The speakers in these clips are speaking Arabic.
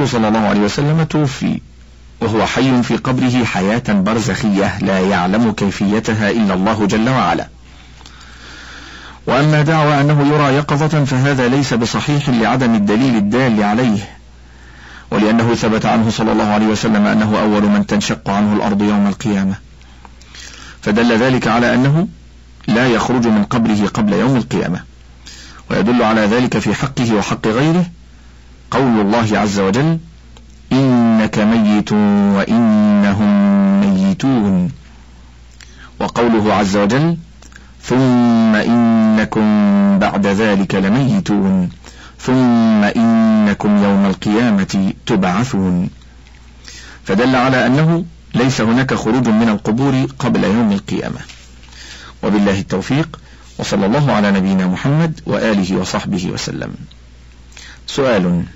والرسول صلى الله عليه وسلم توفي وهو حي في قبره حياة برزخية لا يعلم كيفيتها إلا الله جل وعلا. وأما دعوى أنه يرى يقظة فهذا ليس بصحيح لعدم الدليل الدال عليه، ولأنه ثبت عنه صلى الله عليه وسلم أنه أول من تنشق عنه الأرض يوم القيامة، فدل ذلك على أنه لا يخرج من قبره قبل يوم القيامة. ويدل على ذلك في حقه وحق غيره قول الله عز وجل: إنك ميت وإنهم ميتون، وقوله عز وجل: ثم إنكم بعد ذلك لميتون ثم إنكم يوم القيامة تبعثون. فدل على أنه ليس هناك خروج من القبور قبل يوم القيامة. وبالله التوفيق، وصلى الله على نبينا محمد وآله وصحبه وسلم. سؤال: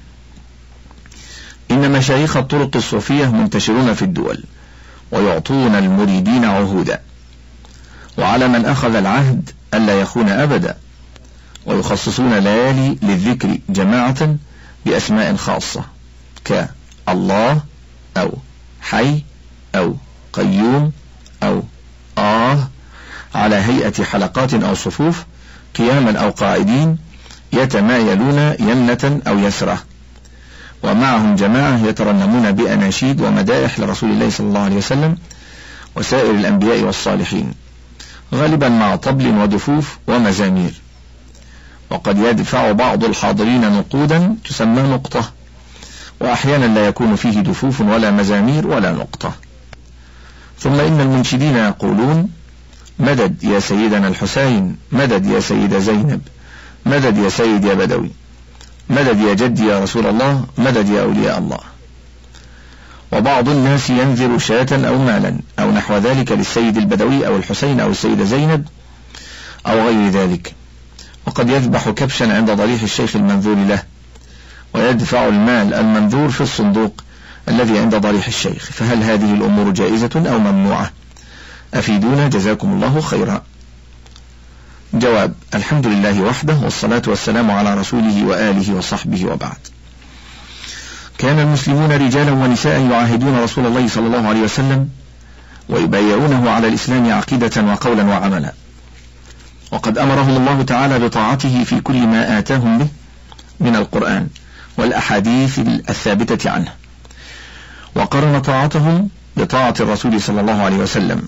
إن مشايخ الطرق الصوفية منتشرون في الدول ويعطون المريدين عهودا، وعلى من أخذ العهد ألا يخون أبدا، ويخصصون ليالي للذكر جماعة بأسماء خاصة كالله أو حي أو قيوم أو على هيئة حلقات أو صفوف قياما أو قاعدين يتمايلون يمنة أو يسرة، ومعهم جماعة يترنمون بأناشيد ومدائح لرسول الله صلى الله عليه وسلم وسائر الأنبياء والصالحين، غالبا مع طبل ودفوف ومزامير. وقد يدفع بعض الحاضرين نقودا تسمى نقطة، وأحيانا لا يكون فيه دفوف ولا مزامير ولا نقطة. ثم إن المنشدين يقولون: مدد يا سيدنا الحسين، مدد يا سيدة زينب، مدد يا سيد يا بدوي، مدد يا جدي يا رسول الله، مدد يا أولياء الله. وبعض الناس ينذر شاة أو مالا أو نحو ذلك للسيد البدوي أو الحسين أو السيدة زينب أو غير ذلك، وقد يذبح كبشا عند ضريح الشيخ المنذور له، ويدفع المال المنذور في الصندوق الذي عند ضريح الشيخ. فهل هذه الأمور جائزة أو ممنوعة؟ أفيدونا جزاكم الله خيرا. جواب: الحمد لله وحده، والصلاة والسلام على رسوله وآله وصحبه، وبعد. كان المسلمون رجالا ونساء يعاهدون رسول الله صلى الله عليه وسلم ويبايعونه على الإسلام عقيدة وقولا وعملا، وقد أمرهم الله تعالى بطاعته في كل ما آتاهم به من القرآن والأحاديث الثابتة عنه، وقرن طاعتهم بطاعة الرسول صلى الله عليه وسلم،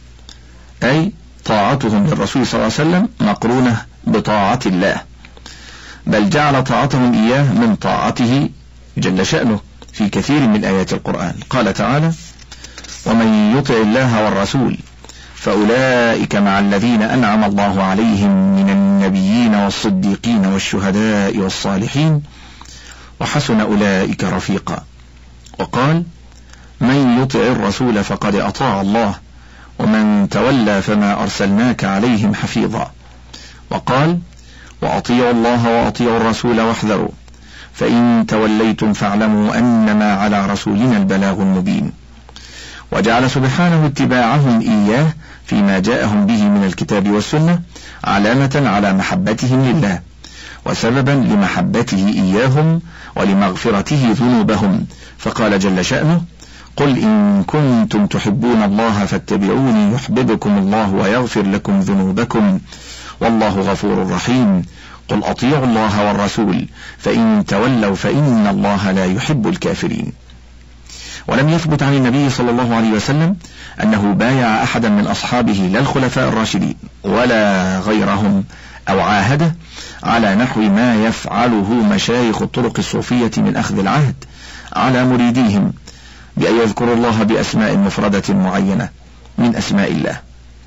أي طاعتهم للرسول صلى الله عليه وسلم مقرونة بطاعة الله، بل جعل طاعتهم إياه من طاعته جل شأنه في كثير من آيات القرآن. قال تعالى: ومن يطع الله والرسول فأولئك مع الذين أنعم الله عليهم من النبيين والصديقين والشهداء والصالحين وحسن أولئك رفيقا. وقال: من يطع الرسول فقد أطاع الله ومن تولى فما أرسلناك عليهم حفيظا. وقال: وأطيعوا الله وأطيعوا الرسول واحذروا فإن توليتم فاعلموا أنما على رسولنا البلاغ المبين. وجعل سبحانه اتباعهم إياه فيما جاءهم به من الكتاب والسنة علامة على محبتهم لله وسببا لمحبته إياهم ولمغفرته ذنوبهم، فقال جل شأنه: قل إن كنتم تحبون الله فاتبعوني يحببكم الله ويغفر لكم ذنوبكم والله غفور رحيم. قل أطيعوا الله والرسول فإن تولوا فإن الله لا يحب الكافرين. ولم يثبت عن النبي صلى الله عليه وسلم أنه بايع أحدا من أصحابه لا الخلفاء الراشدين ولا غيرهم أو عاهده على نحو ما يفعله مشايخ الطرق الصوفية من أخذ العهد على مريديهم بأن يذكروا الله بأسماء مفردة معينة من أسماء الله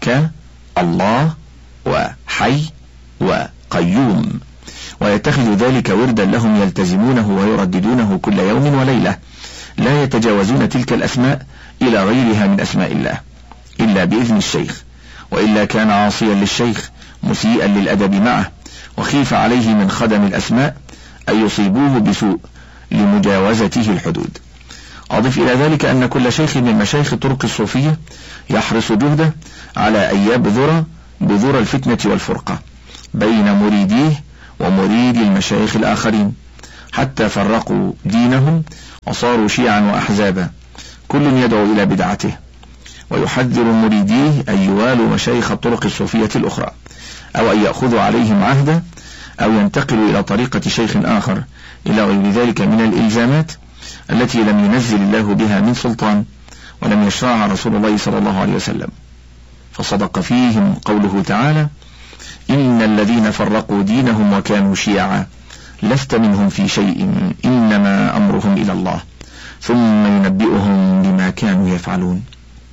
كالله وحي وقيوم، ويتخذ ذلك وردا لهم يلتزمونه ويرددونه كل يوم وليلة، لا يتجاوزون تلك الأسماء إلى غيرها من أسماء الله إلا بإذن الشيخ، وإلا كان عاصيا للشيخ مسيئا للأدب معه، وخيف عليه من خدم الأسماء أن يصيبوه بسوء لمجاوزته الحدود. أضف إلى ذلك أن كل شيخ من مشايخ الطرق الصوفية يحرص جهده على أن يبذر بذور الفتنة والفرقة بين مريديه ومريد المشايخ الآخرين حتى فرقوا دينهم وصاروا شيعا وأحزابا كل يدعو إلى بدعته، ويحذر مريديه أن يوالوا مشايخ الطرق الصوفية الأخرى، أو أن يأخذوا عليهم عهدا، أو ينتقلوا إلى طريقة شيخ آخر، إلى غير ذلك من الإلزامات التي لم ينزل الله بها من سلطان، ولم يشرعها رسول الله صلى الله عليه وسلم. فصدق فيهم قوله تعالى: إن الذين فرقوا دينهم وكانوا شيعا لست منهم في شيء إنما أمرهم إلى الله ثم ينبئهم بما كانوا يفعلون.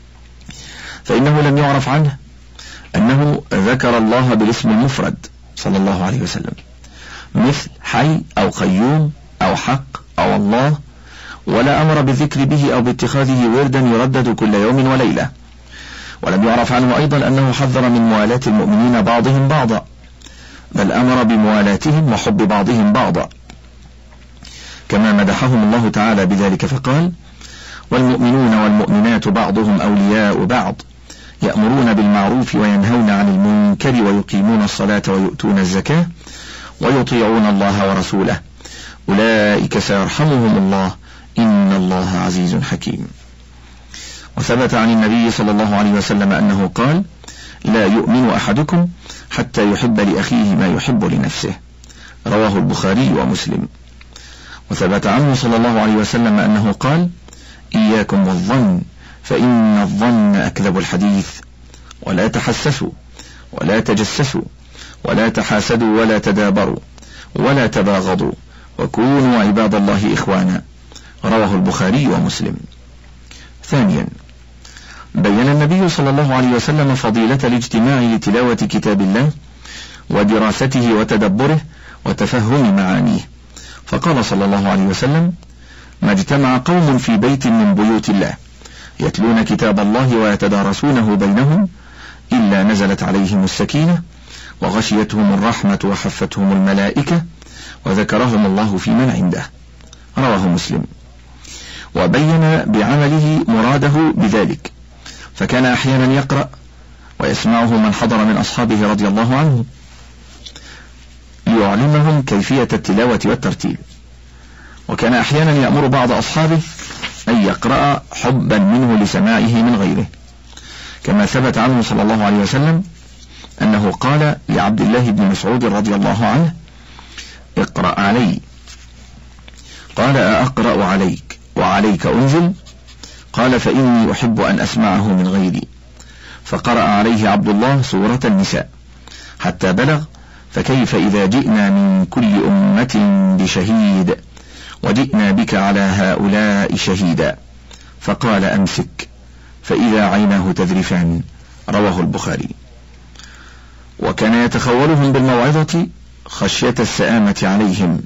فإنه لم يعرف عنه أنه ذكر الله بالاسم المفرد صلى الله عليه وسلم، مثل حي أو قيوم أو حق أو الله، ولا أمر بالذكر به أو باتخاذه وردا يردد كل يوم وليلة. ولم يعرف عنه أيضا أنه حذر من موالاة المؤمنين بعضهم بعضا، بل أمر بموالاتهم وحب بعضهم بعضا، كما مدحهم الله تعالى بذلك فقال: والمؤمنون والمؤمنات بعضهم أولياء بعض يأمرون بالمعروف وينهون عن المنكر ويقيمون الصلاة ويؤتون الزكاة ويطيعون الله ورسوله أولئك سيرحمهم الله إن الله عزيز حكيم. وثبت عن النبي صلى الله عليه وسلم أنه قال: لا يؤمن أحدكم حتى يحب لأخيه ما يحب لنفسه، رواه البخاري ومسلم. وثبت عنه صلى الله عليه وسلم أنه قال: إياكم والظن فإن الظن أكذب الحديث، ولا تحسسوا ولا تجسسوا ولا تحاسدوا ولا تدابروا ولا تباغضوا وكونوا عباد الله إخوانا، رواه البخاري ومسلم. ثانيا، بين النبي صلى الله عليه وسلم فضيلة الاجتماع لتلاوة كتاب الله ودراسته وتدبره وتفهم معانيه، فقال صلى الله عليه وسلم: ما اجتمع قوم في بيت من بيوت الله يتلون كتاب الله ويتدارسونه بينهم إلا نزلت عليهم السكينة وغشيتهم الرحمة وحفتهم الملائكة وذكرهم الله في من عنده، رواه مسلم. وبين بعمله مراده بذلك، فكان أحيانا يقرأ ويسمعه من حضر من أصحابه رضي الله عنه ليعلمهم كيفية التلاوة والترتيل، وكان أحيانا يأمر بعض أصحابه أن يقرأ حبا منه لسماعه من غيره، كما ثبت عنه صلى الله عليه وسلم أنه قال لعبد الله بن مسعود رضي الله عنه: اقرأ علي. قال: أقرأ عليك وعليك أنزل؟ قال: فإني أحب أن أسمعه من غيري. فقرأ عليه عبد الله سورة النساء حتى بلغ: فكيف إذا جئنا من كل أمة بشهيد وجئنا بك على هؤلاء شهيدا، فقال: أمسك، فإذا عيناه تذرفان، رواه البخاري. وكان يتخولهم بالموعظة خشية السآمة عليهم،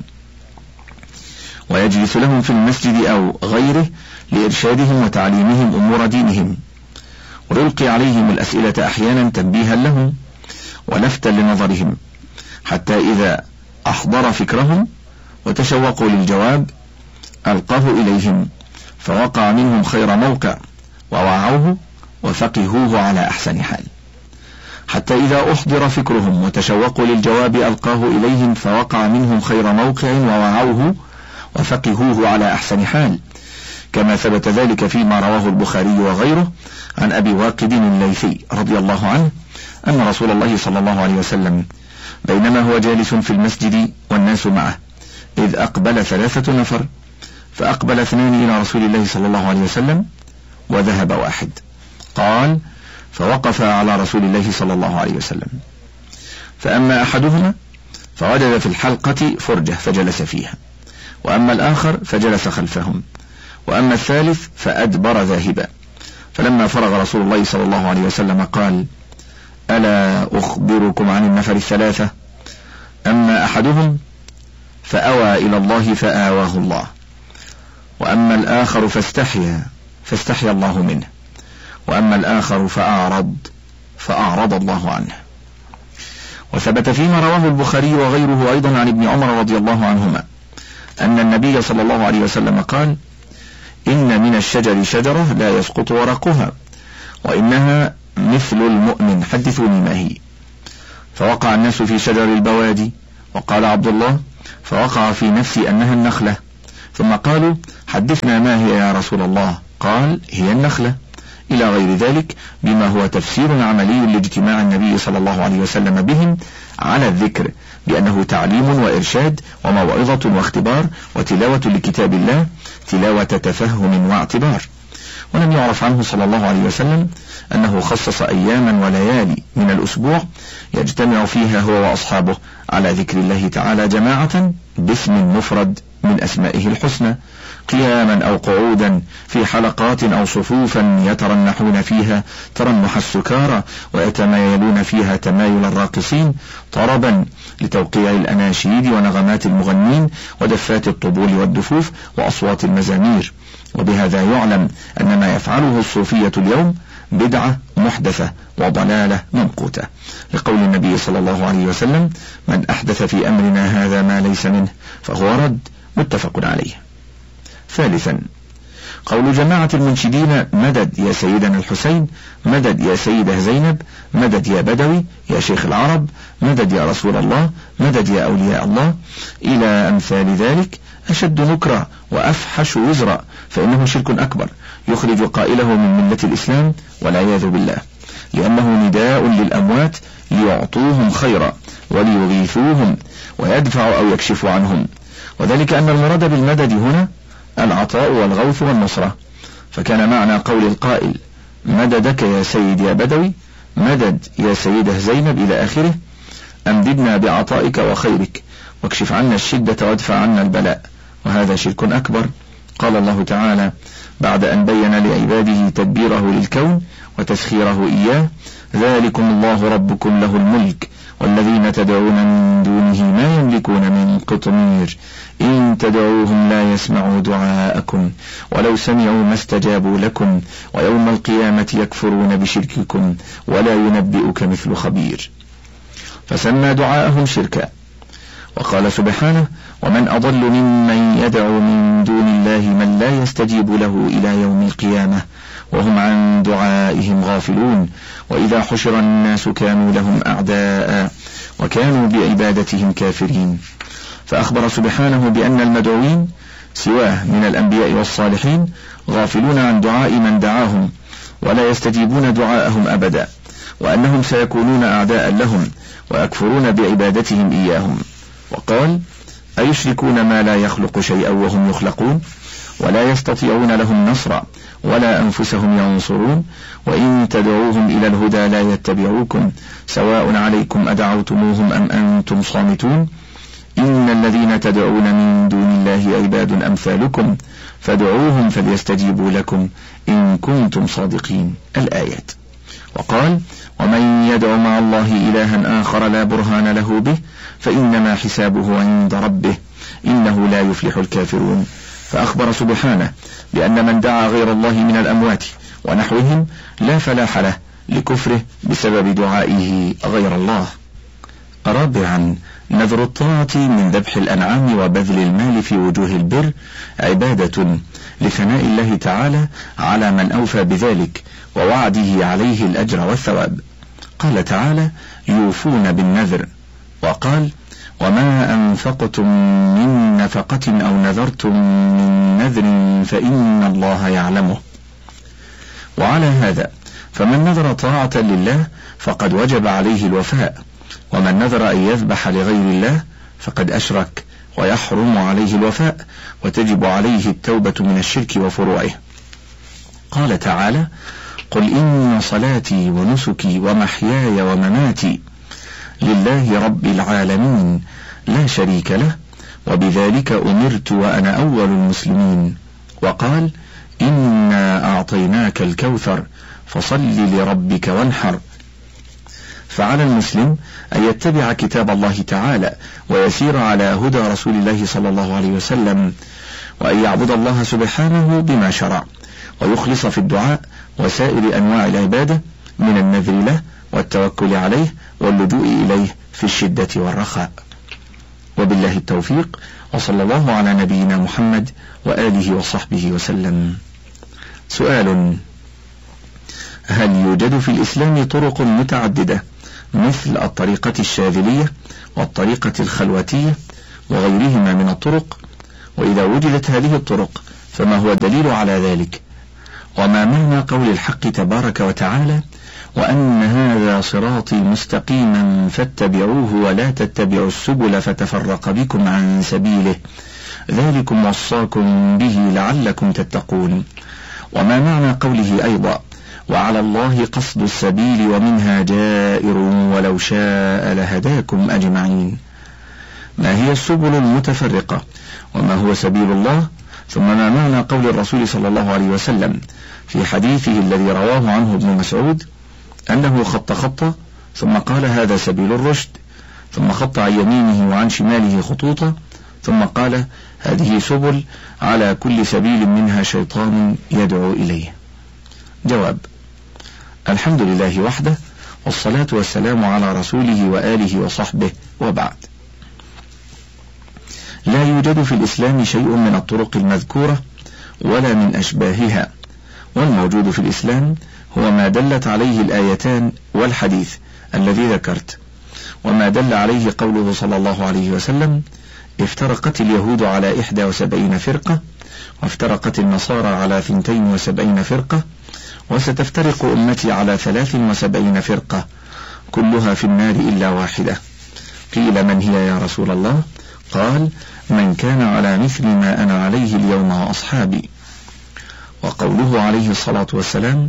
ويجلس لهم في المسجد أو غيره لإرشادهم وتعليمهم أمور دينهم، ويلقي عليهم الأسئلة أحيانا تنبيها لهم ولفتا لنظرهم، حتى إذا أحضر فكرهم وتشوقوا للجواب ألقاه إليهم، فوقع منهم خير موقع ووعوه وفقهوه على أحسن حال، حتى إذا أحضر فكرهم وتشوقوا للجواب ألقاه إليهم، فوقع منهم خير موقع ووعوه وفقهوه على أحسن حال، كما ثبت ذلك فيما رواه البخاري وغيره عن أبي واقد الليثي رضي الله عنه أن رسول الله صلى الله عليه وسلم بينما هو جالس في المسجد والناس معه إذ أقبل 3 نفر، فأقبل 2 إلى رسول الله صلى الله عليه وسلم وذهب 1. قال: فوقف على رسول الله صلى الله عليه وسلم، فأما أحدهما فوجد في الحلقة فرجة فجلس فيها، وأما الآخر فجلس خلفهم، وأما الثالث فأدبر ذاهبا. فلما فرغ رسول الله صلى الله عليه وسلم قال: ألا أخبركم عن النفر 3؟ أما أحدهم فأوى إلى الله فآواه الله، وأما الآخر فاستحيا الله منه، وأما الآخر فأعرض الله عنه. وثبت فيما رواه البخاري وغيره أيضا عن ابن عمر رضي الله عنهما أن النبي صلى الله عليه وسلم قال: إن من الشجر شجرة لا يسقط ورقها وإنها مثل المؤمن، حدثوني ما هي. فوقع الناس في شجر البوادي، وقال عبد الله: فوقع في نفسي أنها النخلة، ثم قالوا حدثنا ما هي يا رسول الله؟ قال هي النخلة، إلى غير ذلك بما هو تفسير عملي لاجتماع النبي صلى الله عليه وسلم بهم على الذكر بأنه تعليم وإرشاد وموعظة واختبار وتلاوة لكتاب الله تلاوة تفهم واعتبار. ولم يعرف عنه صلى الله عليه وسلم أنه خصص أياما وليالي من الأسبوع يجتمع فيها هو وأصحابه على ذكر الله تعالى جماعة باسم مفرد من أسمائه الحسنى، قياما أو قعودا في حلقات أو صفوفا يترنحون فيها ترنح السكارى ويتمايلون فيها تمايل الراقصين، طربا لتوقيع الأناشيد ونغمات المغنين ودفات الطبول والدفوف وأصوات المزامير. وبهذا يعلم أن ما يفعله الصوفية اليوم بدعة محدثة وضلالة ممقوتة، لقول النبي صلى الله عليه وسلم من أحدث في أمرنا هذا ما ليس منه فهو رد، متفق عليه. ثالثا قول جماعة المنشدين مدد يا سيدنا الحسين، مدد يا سيدة زينب، مدد يا بدوي يا شيخ العرب، مدد يا رسول الله، مدد يا أولياء الله، إلى أمثال ذلك أشد نكرا وأفحش وزرا، فإنه شرك أكبر يخرج قائله من ملة الإسلام والعياذ بالله، لأنه نداء للأموات ليعطوهم خيرا وليغيثوهم ويدفع أو يكشف عنهم، وذلك أن المراد بالمدد هنا العطاء والغوث والنصرة. فكان معنى قول القائل مددك يا سيد يا بدوي، مدد يا سيدة زينب إلى آخره، أمددنا بعطائك وخيرك واكشف عنا الشدة وادفع عنا البلاء، وهذا شرك أكبر. قال الله تعالى بعد أن بين لعباده تدبيره للكون وتسخيره إياه ذلكم الله ربكم له الملك والذين تدعون من دونه ما يملكون من قطمير إن تدعوهم لا يسمعوا دعاءكم ولو سمعوا ما استجابوا لكم ويوم القيامة يكفرون بشرككم ولا ينبئك مثل خبير. فسمى دعاءهم شركا. وقال سبحانه ومن أضل ممن يدعو من دون الله من لا يستجيب له إلى يوم القيامة وهم عن دعائهم غافلون وإذا حشر الناس كانوا لهم أعداء وكانوا بعبادتهم كافرين. فأخبر سبحانه بأن المدعوين سواه من الأنبياء والصالحين غافلون عن دعاء من دعاهم ولا يستجيبون دعاءهم أبدا، وأنهم سيكونون أعداء لهم ويكفرون بعبادتهم إياهم. وقال أيشركون ما لا يخلق شيئا وهم يخلقون ولا يستطيعون لهم نصرا ولا أنفسهم ينصرون وإن تدعوهم إلى الهدى لا يتبعوكم سواء عليكم أدعوتموهم أم أنتم صامتون إن الذين تدعون من دون الله عباد أمثالكم فادعوهم فليستجيبوا لكم إن كنتم صادقين. الآيات. وقال ومن يدع مع الله إلها آخر لا برهان له به فإنما حسابه عند ربه إنه لا يفلح الكافرون. فأخبر سبحانه بأن من دعا غير الله من الأموات ونحوهم لا فلاح له لكفره بسبب دعائه غير الله. رابعا نذر الطاعة من ذبح الأنعام وبذل المال في وجوه البر عبادة لثناء الله تعالى على من أوفى بذلك ووعده عليه الأجر والثواب. قال تعالى يوفون بالنذر، وقال وما أنفقتم من نفقة أو نذرتم من نذر فإن الله يعلمه. وعلى هذا فمن نذر طاعة لله فقد وجب عليه الوفاء، ومن نذر أن يذبح لغير الله فقد أشرك ويحرم عليه الوفاء وتجب عليه التوبة من الشرك وفروعه. قال تعالى قل إن صلاتي ونسكي ومحياي ومماتي لله رب العالمين لا شريك له وبذلك أمرت وأنا أول المسلمين. وقال إنا أعطيناك الكوثر فصل لربك وانحر. فعلى المسلم أن يتبع كتاب الله تعالى ويسير على هدى رسول الله صلى الله عليه وسلم، وأن يعبد الله سبحانه بما شرع ويخلص في الدعاء وسائر أنواع العبادة من النذر له والتوكل عليه واللجوء إليه في الشدة والرخاء. وبالله التوفيق، وصلى الله على نبينا محمد وآله وصحبه وسلم. سؤال: هل يوجد في الإسلام طرق متعددة مثل الطريقة الشاذلية والطريقة الخلوتية وغيرهما من الطرق؟ وإذا وجدت هذه الطرق فما هو الدليل على ذلك؟ وما معنى قول الحق تبارك وتعالى: وأن هذا صراطي مستقيما فاتبعوه ولا تتبعوا السبل فتفرق بكم عن سبيله ذلكم وصاكم به لعلكم تتقون. وما معنى قوله أيضا: وعلى الله قصد السبيل ومنها جائر ولو شاء لهداكم أجمعين. ما هي السبل المتفرقة؟ وما هو سبيل الله؟ ثم ما معنى قول الرسول صلى الله عليه وسلم في حديثه الذي رواه عنه ابن مسعود أنه خط خطة ثم قال: هذا سبيل الرشد، ثم خط عن يمينه وعن شماله خطوطا ثم قال: هذه سبل على كل سبيل منها شيطان يدعو إليه. جواب: الحمد لله وحده، والصلاة والسلام على رسوله وآله وصحبه، وبعد. لا يوجد في الإسلام شيء من الطرق المذكورة ولا من أشباهها، والموجود في الإسلام هو ما دلت عليه الآيتان والحديث الذي ذكرت، وما دل عليه قوله صلى الله عليه وسلم: افترقت اليهود على 71 فرقة، وافترقت النصارى على 72 فرقة، وستفترق أمتي على 73 فرقة كلها في النار إلا واحدة. قيل: من هي يا رسول الله؟ قال: من كان على مثل ما أنا عليه اليوم وأصحابي. وقوله عليه الصلاة والسلام: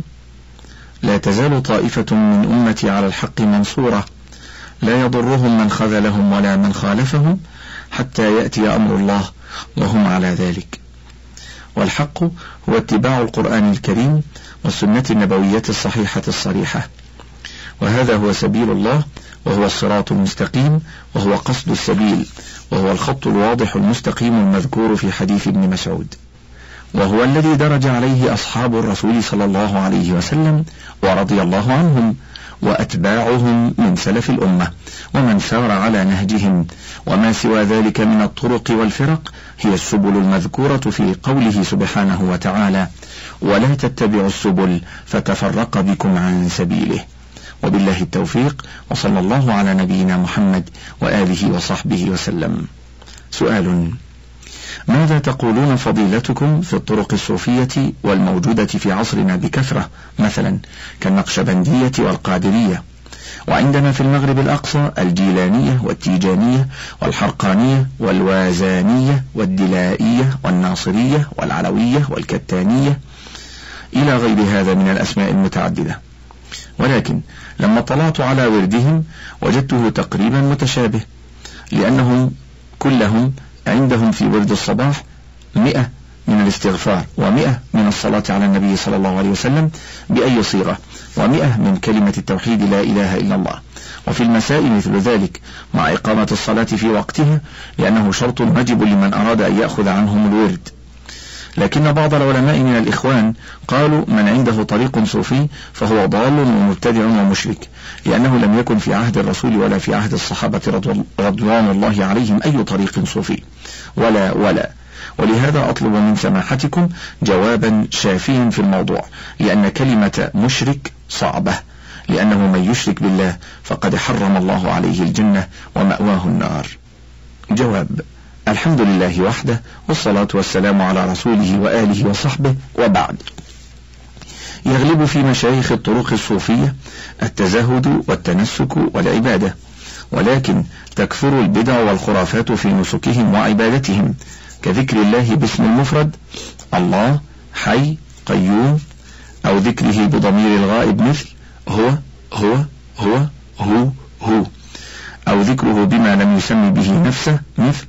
لا تزال طائفة من أمتي على الحق منصورة لا يضرهم من خذلهم ولا من خالفهم حتى يأتي أمر الله وهم على ذلك. والحق هو اتباع القرآن الكريم والسنة النبوية الصحيحة الصريحة، وهذا هو سبيل الله، وهو الصراط المستقيم، وهو قصد السبيل، وهو الخط الواضح المستقيم المذكور في حديث ابن مسعود، وهو الذي درج عليه أصحاب الرسول صلى الله عليه وسلم ورضي الله عنهم وأتباعهم من سلف الأمة ومن سار على نهجهم. وما سوى ذلك من الطرق والفرق هي السبل المذكورة في قوله سبحانه وتعالى: ولا تتبعوا السبل فتفرق بكم عن سبيله. وبالله التوفيق، وصلى الله على نبينا محمد وآله وصحبه وسلم. سؤال: ماذا تقولون فضيلتكم في الطرق الصوفية والموجودة في عصرنا بكثرة، مثلا كالنقشبندية والقادرية، وعندنا في المغرب الأقصى الجيلانية والتيجانية والحرقانية والوازانية والدلائية والناصرية والعلوية والكتانية إلى غير هذا من الأسماء المتعددة، ولكن لما طلعت على وردهم وجدته تقريبا متشابه، لأنهم كلهم عندهم في ورد الصباح 100 من الاستغفار، 100 من الصلاة على النبي صلى الله عليه وسلم بأي صيغة، 100 من كلمة التوحيد لا إله إلا الله، وفي المساء مثل ذلك مع إقامة الصلاة في وقتها، لأنه شرط واجب لمن أراد أن يأخذ عنهم الورد. لكن بعض العلماء من الإخوان قالوا: من عنده طريق صوفي فهو ضال ومبتدع ومشرك، لأنه لم يكن في عهد الرسول ولا في عهد الصحابة رضوان الله عليهم أي طريق صوفي ولا. ولهذا أطلب من سماحتكم جوابا شافيا في الموضوع، لأن كلمة مشرك صعبة، لأنه من يشرك بالله فقد حرم الله عليه الجنة ومأواه النار. جواب: الحمد لله وحده، والصلاة والسلام على رسوله وآله وصحبه، وبعد. يغلب في مشايخ الطرق الصوفية التزهد والتنسك والعبادة، ولكن تكثر البدع والخرافات في نسكهم وعبادتهم، كذكر الله باسم المفرد الله حي قيوم، أو ذكره بضمير الغائب مثل هو هو هو هو هو، أو ذكره بما لم يسمي به نفسه مثل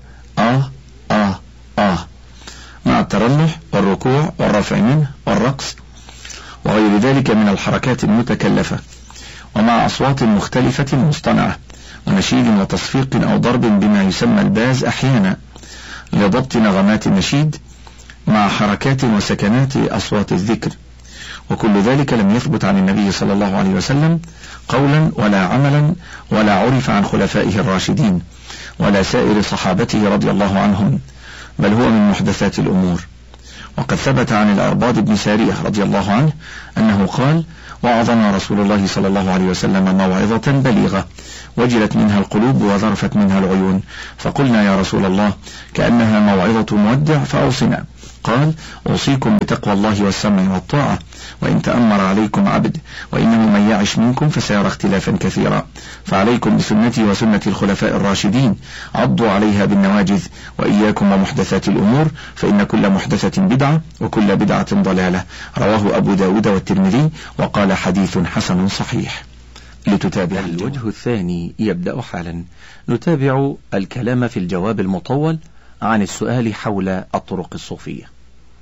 مع الترنح والركوع والرفع منه والرقص وغير ذلك من الحركات المتكلفة، ومع أصوات مختلفة مصطنعة ونشيد وتصفيق أو ضرب بما يسمى الباز أحيانا لضبط نغمات النشيد، مع حركات وسكنات أصوات الذكر، وكل ذلك لم يثبت عن النبي صلى الله عليه وسلم قولا ولا عملا، ولا عرف عن خلفائه الراشدين ولا سائر صحابته رضي الله عنهم، بل هو من محدثات الأمور. وقد ثبت عن الأرباض بن سارية رضي الله عنه أنه قال: وعظنا رسول الله صلى الله عليه وسلم موعظة بليغة وجلت منها القلوب وذرفت منها العيون، فقلنا يا رسول الله كأنها موعظة مودع فأوصنا. قال: أوصيكم بتقوى الله والسمع والطاعة، وإن تأمر عليكم عبد، وإنه من يعش منكم فسيرى اختلافا كثيرا، فعليكم بسنتي وسنة الخلفاء الراشدين، عضوا عليها بالنواجذ، وإياكم ومحدثات الأمور، فإن كل محدثة بدعة وكل بدعة ضلالة. رواه أبو داود والترمذي، وقال حديث حسن صحيح. لتتابع الوجه الثاني يبدأ حالا. نتابع الكلام في الجواب المطول عن السؤال حول الطرق الصوفية،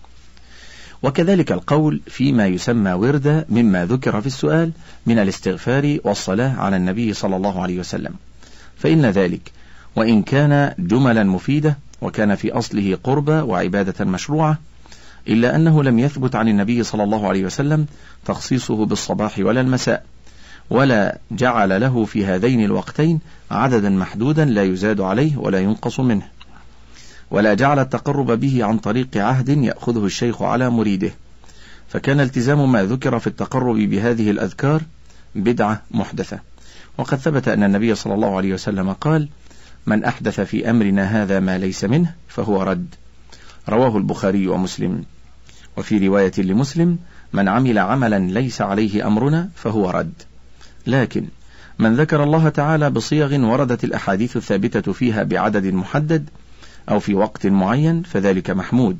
وكذلك القول فيما يسمى وردا مما ذكر في السؤال من الاستغفار والصلاة على النبي صلى الله عليه وسلم، فإن ذلك وإن كان جملا مفيدة وكان في أصله قربة وعبادة مشروعة، إلا أنه لم يثبت عن النبي صلى الله عليه وسلم تخصيصه بالصباح ولا المساء، ولا جعل له في هذين الوقتين عددا محدودا لا يزاد عليه ولا ينقص منه، ولا جعل التقرب به عن طريق عهد يأخذه الشيخ على مريده، فكان التزام ما ذكر في التقرب بهذه الأذكار بدعة محدثة. وقد ثبت أن النبي صلى الله عليه وسلم قال: من أحدث في أمرنا هذا ما ليس منه فهو رد. رواه البخاري ومسلم. وفي رواية لمسلم: من عمل عملا ليس عليه أمرنا فهو رد. لكن من ذكر الله تعالى بصيغ وردت الأحاديث الثابتة فيها بعدد محدد أو في وقت معين فذلك محمود،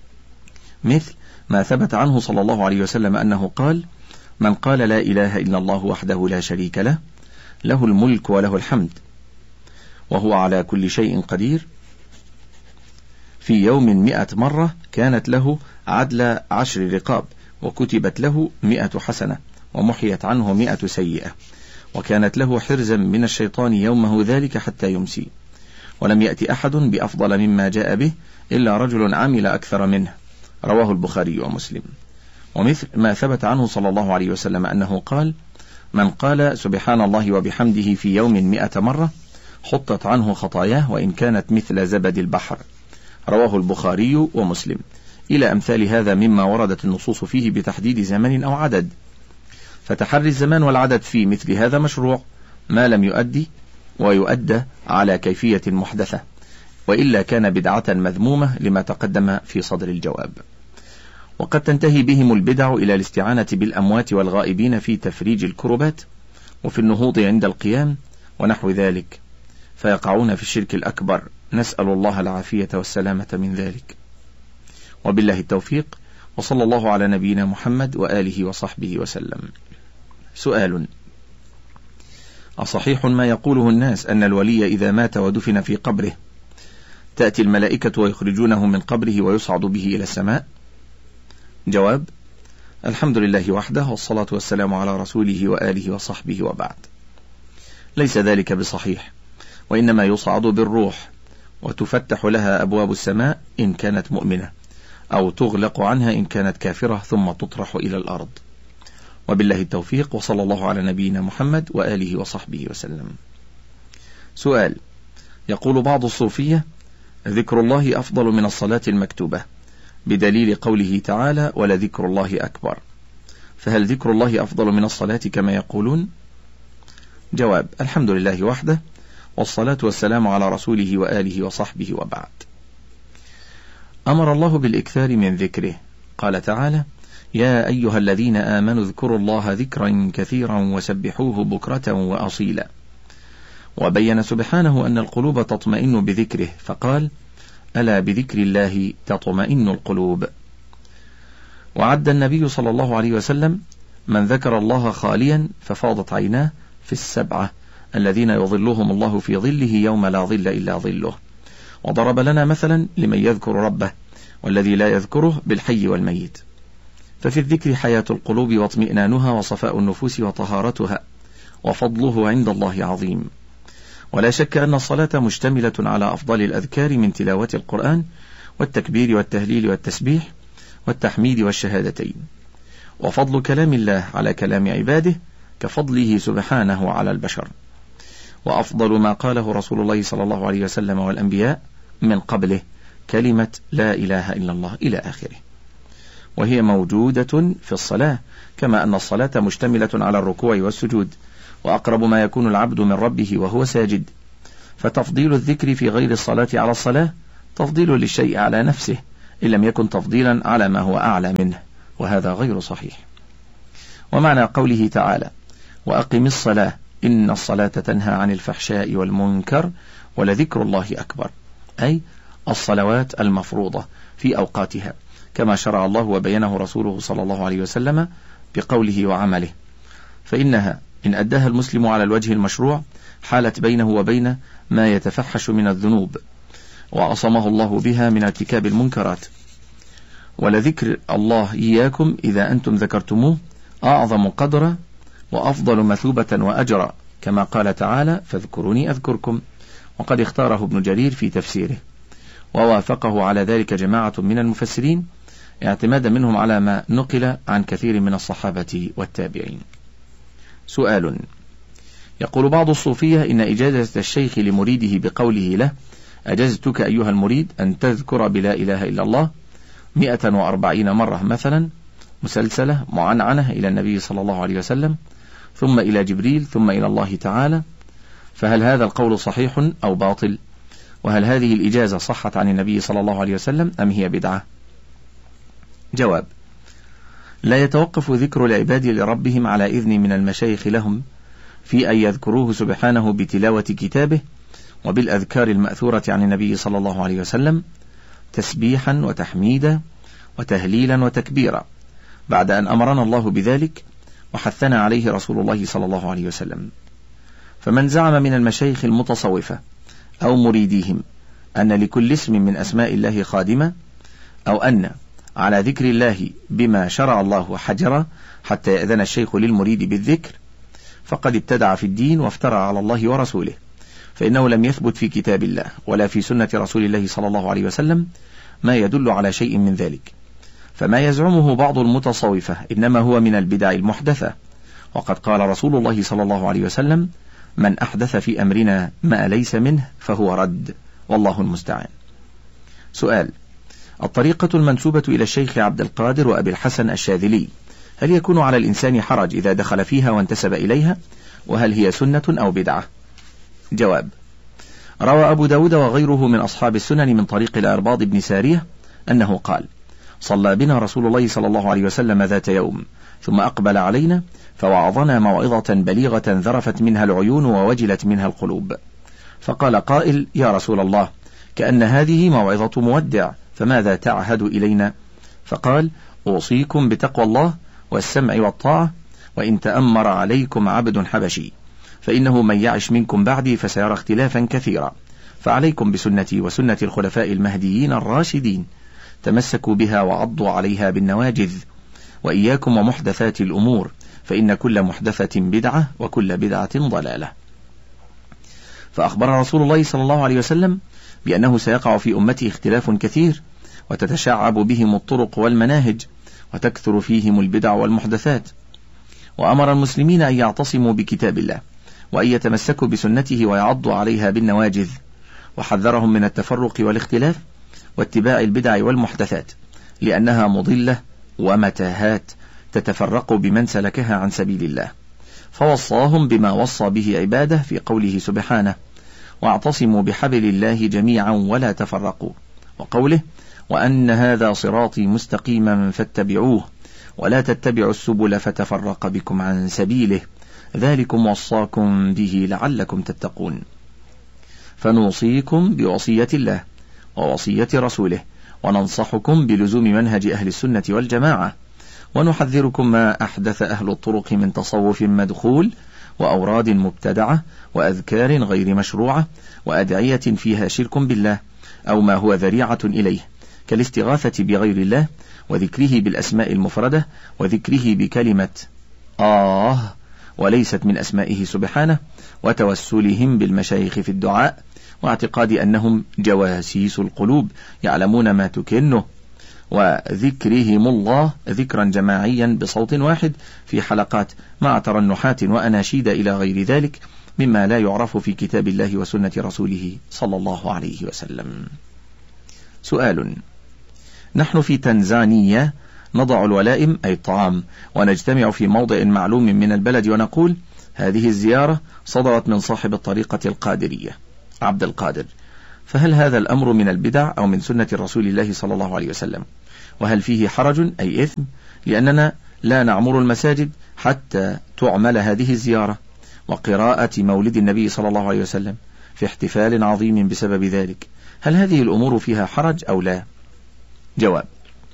مثل ما ثبت عنه صلى الله عليه وسلم أنه قال: من قال لا إله إلا الله وحده لا شريك له، له الملك وله الحمد وهو على كل شيء قدير، في يوم 100 مرة كانت له عدل 10 رقاب، وكتبت له 100 حسنة، ومحيت عنه 100 سيئة، وكانت له حرزا من الشيطان يومه ذلك حتى يمسي، ولم يأتي أحد بأفضل مما جاء به إلا رجل عمل أكثر منه. رواه البخاري ومسلم. ومثل ما ثبت عنه صلى الله عليه وسلم أنه قال: من قال سبحان الله وبحمده في يوم 100 مرة حطت عنه خطاياه وإن كانت مثل زبد البحر. رواه البخاري ومسلم. إلى أمثال هذا مما وردت النصوص فيه بتحديد زمن أو عدد، فتحري الزمان والعدد في مثل هذا مشروع ما لم يؤدي ويؤدى على كيفية محدثة، وإلا كان بدعة مذمومة لما تقدم في صدر الجواب. وقد تنتهي بهم البدع إلى الاستعانة بالأموات والغائبين في تفريج الكربات وفي النهوض عند القيام ونحو ذلك، فيقعون في الشرك الأكبر، نسأل الله العافية والسلامة من ذلك. وبالله التوفيق، وصلى الله على نبينا محمد وآله وصحبه وسلم. سؤال: أصحيح ما يقوله الناس أن الولي إذا مات ودفن في قبره تأتي الملائكة ويخرجونه من قبره ويصعد به إلى السماء؟ جواب: الحمد لله وحده، والصلاة والسلام على رسوله وآله وصحبه، وبعد. ليس ذلك بصحيح، وإنما يصعد بالروح، وتفتح لها أبواب السماء إن كانت مؤمنة، أو تغلق عنها إن كانت كافرة، ثم تطرح إلى الأرض. وبالله التوفيق، وصلى الله على نبينا محمد وآله وصحبه وسلم. سؤال: يقول بعض الصوفية: ذكر الله أفضل من الصلاة المكتوبة، بدليل قوله تعالى: ولذكر الله أكبر، فهل ذكر الله أفضل من الصلاة كما يقولون؟ جواب: الحمد لله وحده، والصلاة والسلام على رسوله وآله وصحبه، وبعد. أمر الله بالإكثار من ذكره، قال تعالى: يا أيها الذين آمنوا اذكروا الله ذكرا كثيرا وسبحوه بكرة وأصيلا. وبين سبحانه أن القلوب تطمئن بذكره، فقال: ألا بذكر الله تطمئن القلوب. وعد النبي صلى الله عليه وسلم من ذكر الله خاليا ففاضت عيناه في 7 الذين يظلهم الله في ظله يوم لا ظل إلا ظله. وضرب لنا مثلا لمن يذكر ربه والذي لا يذكره بالحي والميت. ففي الذكر حياة القلوب واطمئنانها وصفاء النفوس وطهارتها، وفضله عند الله عظيم. ولا شك أن الصلاة مشتملة على أفضل الأذكار من تلاوة القرآن والتكبير والتهليل والتسبيح والتحميد والشهادتين. وفضل كلام الله على كلام عباده كفضله سبحانه على البشر. وأفضل ما قاله رسول الله صلى الله عليه وسلم والأنبياء من قبله كلمة لا إله إلا الله إلى آخره. وهي موجودة في الصلاة، كما أن الصلاة مشتملة على الركوع والسجود، وأقرب ما يكون العبد من ربه وهو ساجد، فتفضيل الذكر في غير الصلاة على الصلاة تفضيل للشيء على نفسه إن لم يكن تفضيلا على ما هو أعلى منه، وهذا غير صحيح. ومعنى قوله تعالى: وأقم الصلاة إن الصلاة تنهى عن الفحشاء والمنكر ولذكر الله أكبر، أي الصلوات المفروضة في أوقاتها كما شرع الله وبينه رسوله صلى الله عليه وسلم بقوله وعمله، فإنها إن أداها المسلم على الوجه المشروع حالت بينه وبين ما يتفحش من الذنوب، وعصمه الله بها من ارتكاب المنكرات. ولذكر الله إياكم إذا أنتم ذكرتموه أعظم قدرا وأفضل مثوبة وأجرا، كما قال تعالى: فاذكروني أذكركم. وقد اختاره ابن جرير في تفسيره، ووافقه على ذلك جماعة من المفسرين اعتمادا منهم على ما نقل عن كثير من الصحابة والتابعين. سؤال: يقول بعض الصوفية إن إجازة الشيخ لمريده بقوله له: أجزتك أيها المريد أن تذكر بلا إله إلا الله 140 مرة مثلا، مسلسلة معنعنة إلى النبي صلى الله عليه وسلم، ثم إلى جبريل، ثم إلى الله تعالى، فهل هذا القول صحيح أو باطل؟ وهل هذه الإجازة صحت عن النبي صلى الله عليه وسلم أم هي بدعة؟ جواب: لا يتوقف ذكر العباد لربهم على إذن من المشايخ لهم في أن يذكروه سبحانه بتلاوة كتابه وبالأذكار المأثورة عن النبي صلى الله عليه وسلم تسبيحا وتحميدا وتهليلا وتكبيرا، بعد أن أمرنا الله بذلك وحثنا عليه رسول الله صلى الله عليه وسلم. فمن زعم من المشايخ المتصوفة أو مريديهم أن لكل اسم من أسماء الله خادمة، أو أن على ذكر الله بما شرع الله حجرا حتى يأذن الشيخ للمريد بالذكر، فقد ابتدع في الدين وافترى على الله ورسوله، فإنه لم يثبت في كتاب الله ولا في سنة رسول الله صلى الله عليه وسلم ما يدل على شيء من ذلك. فما يزعمه بعض المتصوفة إنما هو من البدع المحدثة، وقد قال رسول الله صلى الله عليه وسلم: من أحدث في أمرنا ما ليس منه فهو رد، والله المستعان. سؤال: الطريقة المنسوبة إلى الشيخ عبد القادر وأبي الحسن الشاذلي، هل يكون على الإنسان حرج إذا دخل فيها وانتسب إليها؟ وهل هي سنة أو بدعة؟ جواب: روى أبو داود وغيره من أصحاب السنن من طريق الأرباض بن سارية أنه قال: صلى بنا رسول الله صلى الله عليه وسلم ذات يوم، ثم أقبل علينا فوعظنا موعظة بليغة ذرفت منها العيون ووجلت منها القلوب، فقال قائل: يا رسول الله، كأن هذه موعظة مودع، فماذا تعهد إلينا؟ فقال: أوصيكم بتقوى الله والسمع والطاعة، وإن تأمر عليكم عبد حبشي، فإنه من يعش منكم بعدي فسيرى اختلافا كثيرا، فعليكم بسنتي وسنة الخلفاء المهديين الراشدين، تمسكوا بها وعضوا عليها بالنواجذ، وإياكم ومحدثات الأمور، فإن كل محدثة بدعة وكل بدعة ضلالة. فأخبر رسول الله صلى الله عليه وسلم بأنه سيقع في أمته اختلاف كثير، وتتشعب بهم الطرق والمناهج، وتكثر فيهم البدع والمحدثات، وأمر المسلمين أن يعتصموا بكتاب الله وأن يتمسكوا بسنته ويعضوا عليها بالنواجذ، وحذرهم من التفرق والاختلاف واتباع البدع والمحدثات، لأنها مضلة ومتاهات تتفرق بمن سلكها عن سبيل الله. فوصاهم بما وصى به عباده في قوله سبحانه: واعتصموا بحبل الله جميعا ولا تفرقوا، وقوله: وأن هذا صراطي مستقيما فاتبعوه ولا تتبعوا السبل فتفرق بكم عن سبيله، ذلكم وصاكم به لعلكم تتقون. فنوصيكم بوصية الله ووصية رسوله، وننصحكم بلزوم منهج أهل السنة والجماعة، ونحذركم ما أحدث أهل الطرق من تصوف مدخول وأوراد مبتدعة وأذكار غير مشروعة وأدعية فيها شرك بالله أو ما هو ذريعة إليه، كالاستغاثة بغير الله وذكره بالأسماء المفردة وذكره بكلمة وليست من أسمائه سبحانه، وتوسلهم بالمشايخ في الدعاء، واعتقاد أنهم جواسيس القلوب يعلمون ما تكنه، وذكرهم الله ذكرا جماعيا بصوت واحد في حلقات مع ترنحات وأناشيد إلى غير ذلك مما لا يعرف في كتاب الله وسنة رسوله صلى الله عليه وسلم. سؤال: نحن في تنزانيا نضع الولائم أي الطعام ونجتمع في موضع معلوم من البلد ونقول هذه الزيارة صدرت من صاحب الطريقة القادرية عبد القادر، فهل هذا الأمر من البدع أو من سنة رسول الله صلى الله عليه وسلم؟ وهل فيه حرج أي إثم؟ لأننا لا نعمر المساجد حتى تعمل هذه الزيارة وقراءة مولد النبي صلى الله عليه وسلم في احتفال عظيم بسبب ذلك، هل هذه الأمور فيها حرج أو لا؟ جواب: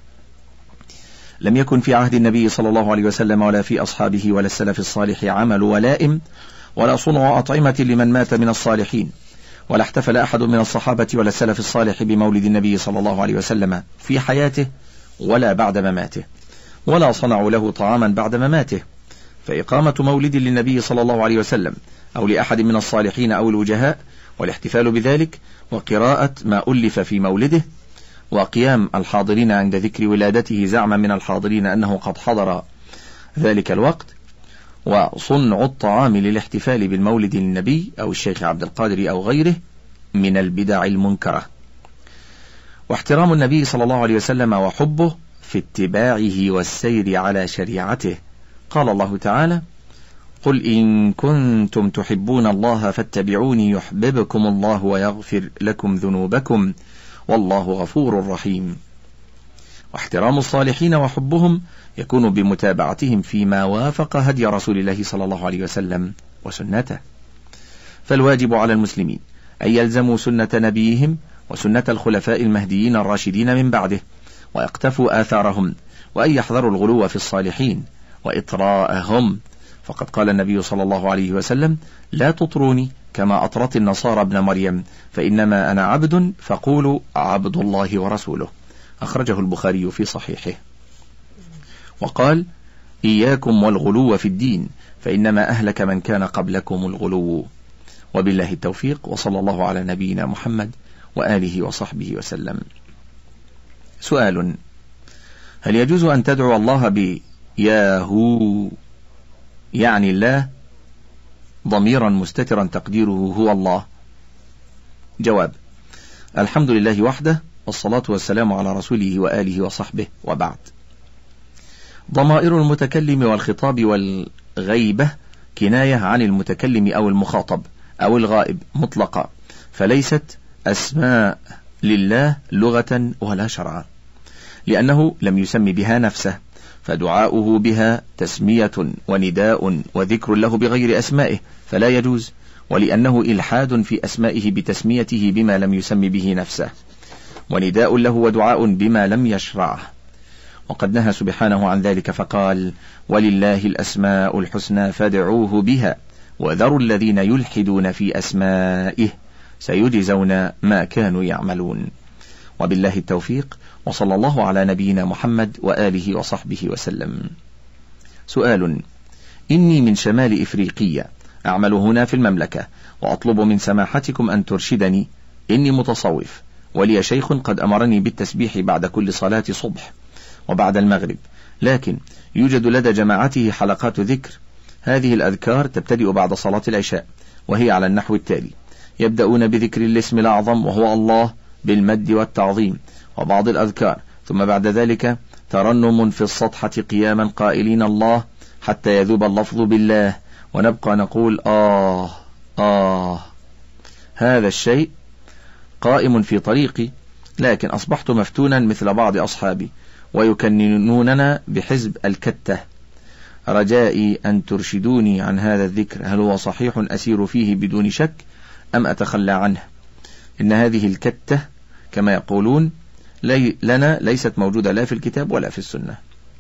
لم يكن في عهد النبي صلى الله عليه وسلم ولا في أصحابه ولا السلف الصالح عمل ولائم ولا صنع أطعمة لمن مات من الصالحين، ولا احتفل أحد من الصحابة ولا السلف الصالح بمولد النبي صلى الله عليه وسلم في حياته ولا بعد مماته، ولا صنعوا له طعاما بعد مماته. فإقامة مولد للنبي صلى الله عليه وسلم أو لأحد من الصالحين أو الوجهاء والاحتفال بذلك وقراءة ما ألف في مولده وقيام الحاضرين عند ذكر ولادته زعما من الحاضرين أنه قد حضر ذلك الوقت، وصنع الطعام للاحتفال بالمولد للنبي أو الشيخ عبد القادر أو غيره من البدع المنكرة. واحترام النبي صلى الله عليه وسلم وحبه في اتباعه والسير على شريعته. قال الله تعالى: قل إن كنتم تحبون الله فاتبعوني يحببكم الله ويغفر لكم ذنوبكم والله غفور رحيم. واحترام الصالحين وحبهم يكون بمتابعتهم فيما وافق هدي رسول الله صلى الله عليه وسلم وسنته. فالواجب على المسلمين أن يلزموا سنة نبيهم وسنة الخلفاء المهديين الراشدين من بعده ويقتفوا آثارهم، وأن يحذروا الغلو في الصالحين وإطراءهم، فقد قال النبي صلى الله عليه وسلم: لا تطروني كما أطرت النصارى ابن مريم فإنما أنا عبد فقولوا عبد الله ورسوله. أخرجه البخاري في صحيحه. وقال: إياكم والغلو في الدين فإنما أهلك من كان قبلكم الغلو. وبالله التوفيق، وصلى الله على نبينا محمد وآله وصحبه وسلم. سؤال: هل يجوز أن تدعو الله بياهو يعني الله ضميرا مستترا تقديره هو الله؟ جواب: الحمد لله وحده والصلاة والسلام على رسوله وآله وصحبه، وبعد. ضمائر المتكلم والخطاب والغيبة كناية عن المتكلم أو المخاطب أو الغائب مطلقة، فليست أسماء لله لغة ولا شرعا، لأنه لم يسم بها نفسه، فدعاؤه بها تسمية ونداء وذكر له بغير أسمائه فلا يجوز، ولأنه إلحاد في أسمائه بتسميته بما لم يسم به نفسه، ونداء له ودعاء بما لم يشرعه. وقد نهى سبحانه عن ذلك فقال: ولله الأسماء الحسنى فادعوه بها وذروا الذين يلحدون في أسمائه سيجزون ما كانوا يعملون. وبالله التوفيق، وصلى الله على نبينا محمد وآله وصحبه وسلم. سؤال: إني من شمال إفريقيا أعمل هنا في المملكة، وأطلب من سماحتكم أن ترشدني. إني متصوف، ولي شيخ قد أمرني بالتسبيح بعد كل صلاة صبح وبعد المغرب، لكن يوجد لدى جماعته حلقات ذكر. هذه الأذكار تبتدئ بعد صلاة العشاء، وهي على النحو التالي: يبدأون بذكر الاسم الأعظم وهو الله بالمد والتعظيم وبعض الأذكار، ثم بعد ذلك ترنم في السطحة قياما قائلين الله حتى يذوب اللفظ بالله، ونبقى نقول آه آه. هذا الشيء قائم في طريقي، لكن أصبحت مفتونا مثل بعض أصحابي ويكننوننا بحزب الكتة. رجائي أن ترشدوني عن هذا الذكر، هل هو صحيح أسير فيه بدون شك أم أتخلى عنه؟ إن هذه الكتة كما يقولون لنا ليست موجودة لا في الكتاب ولا في السنة.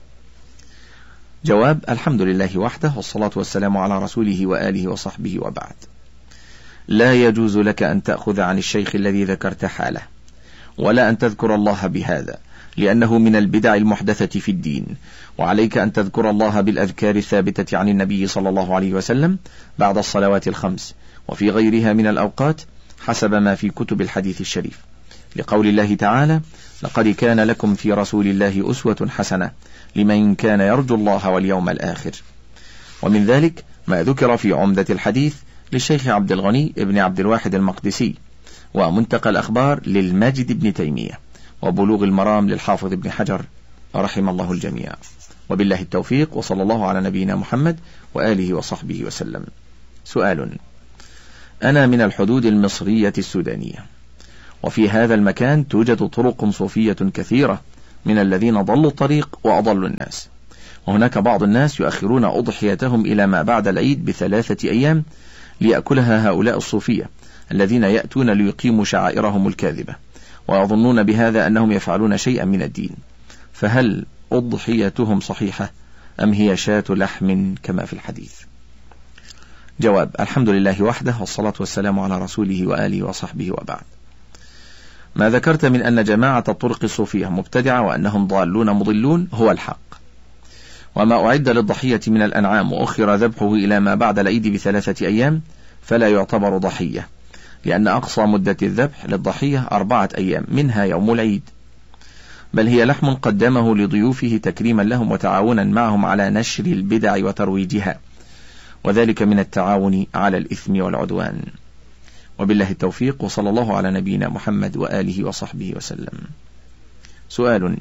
جواب: الحمد لله وحده والصلاة والسلام على رسوله وآله وصحبه، وبعد. لا يجوز لك أن تأخذ عن الشيخ الذي ذكرت حاله، ولا أن تذكر الله بهذا، لأنه من البدع المحدثة في الدين. وعليك أن تذكر الله بالأذكار الثابتة عن النبي صلى الله عليه وسلم بعد الصلوات الخمس وفي غيرها من الأوقات حسب ما في كتب الحديث الشريف، لقول الله تعالى: لقد كان لكم في رسول الله أسوة حسنة لمن كان يرجو الله واليوم الآخر. ومن ذلك ما ذكر في عمدة الحديث للشيخ عبد الغني ابن عبد الواحد المقدسي، ومنتقى الأخبار للماجد ابن تيمية، وبلوغ المرام للحافظ ابن حجر، رحم الله الجميع. وبالله التوفيق، وصلى الله على نبينا محمد وآله وصحبه وسلم. سؤال: أنا من الحدود المصرية السودانية، وفي هذا المكان توجد طرق صوفية كثيرة من الذين ضلوا الطريق وأضلوا الناس، وهناك بعض الناس يؤخرون أضحيتهم إلى ما بعد العيد ب3 أيام ليأكلها هؤلاء الصوفية الذين يأتون ليقيموا شعائرهم الكاذبة، ويظنون بهذا أنهم يفعلون شيئا من الدين، فهل أضحيتهم صحيحة أم هي شاة لحم كما في الحديث؟ جواب: الحمد لله وحده، والصلاة والسلام على رسوله وآله وصحبه وبعد. ما ذكرت من أن جماعة الطرق الصوفية مبتدعة وأنهم ضالون مضلون هو الحق، وما أعد للضحية من الأنعام وأخر ذبحه إلى ما بعد العيد ب3 أيام فلا يعتبر ضحية، لأن أقصى مدة الذبح للضحية 4 أيام منها يوم العيد، بل هي لحم قدمه لضيوفه تكريما لهم وتعاونا معهم على نشر البدع وترويجها، وذلك من التعاون على الإثم والعدوان. وبالله التوفيق، وصلى الله على نبينا محمد وآله وصحبه وسلم. سؤال: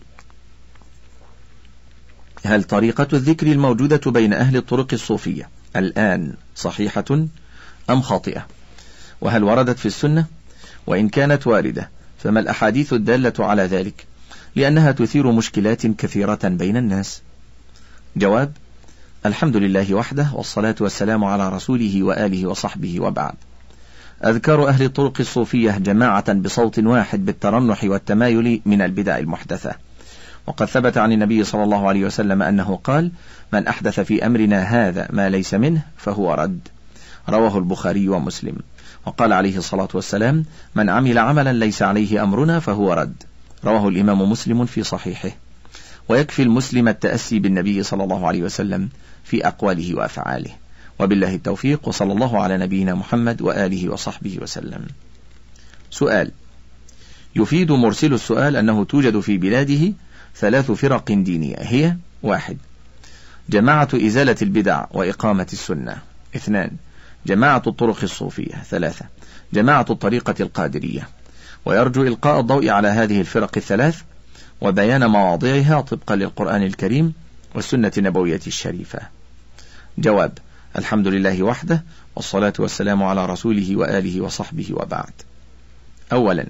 هل طريقة الذكر الموجودة بين أهل الطرق الصوفية الآن صحيحة أم خاطئة؟ وهل وردت في السنة؟ وإن كانت واردة فما الأحاديث الدالة على ذلك؟ لأنها تثير مشكلات كثيرة بين الناس. جواب: الحمد لله وحده، والصلاة والسلام على رسوله وآله وصحبه وبعد. أذكار أهل الطرق الصوفية جماعة بصوت واحد بالترنح والتمايل من البدع المحدثة، وقد ثبت عن النبي صلى الله عليه وسلم أنه قال: من أحدث في أمرنا هذا ما ليس منه فهو رد، رواه البخاري ومسلم. وقال عليه الصلاة والسلام: من عمل عملا ليس عليه أمرنا فهو رد، رواه الإمام مسلم في صحيحه. ويكفي المسلم التأسي بالنبي صلى الله عليه وسلم في أقواله وأفعاله. وبالله التوفيق، وصلى الله على نبينا محمد وآله وصحبه وسلم. سؤال: يفيد مرسل السؤال أنه توجد في بلاده 3 فرق دينية، هي: 1. جماعة إزالة البدع وإقامة السنة. 2. جماعة الطرق الصوفية. 3. جماعة الطريقة القادرية. ويرجو إلقاء الضوء على هذه الفرق ال3 وبيان مواضعها طبقا للقرآن الكريم والسنة النبوية الشريفة. جواب: الحمد لله وحده، والصلاة والسلام على رسوله وآله وصحبه وبعد. أولا: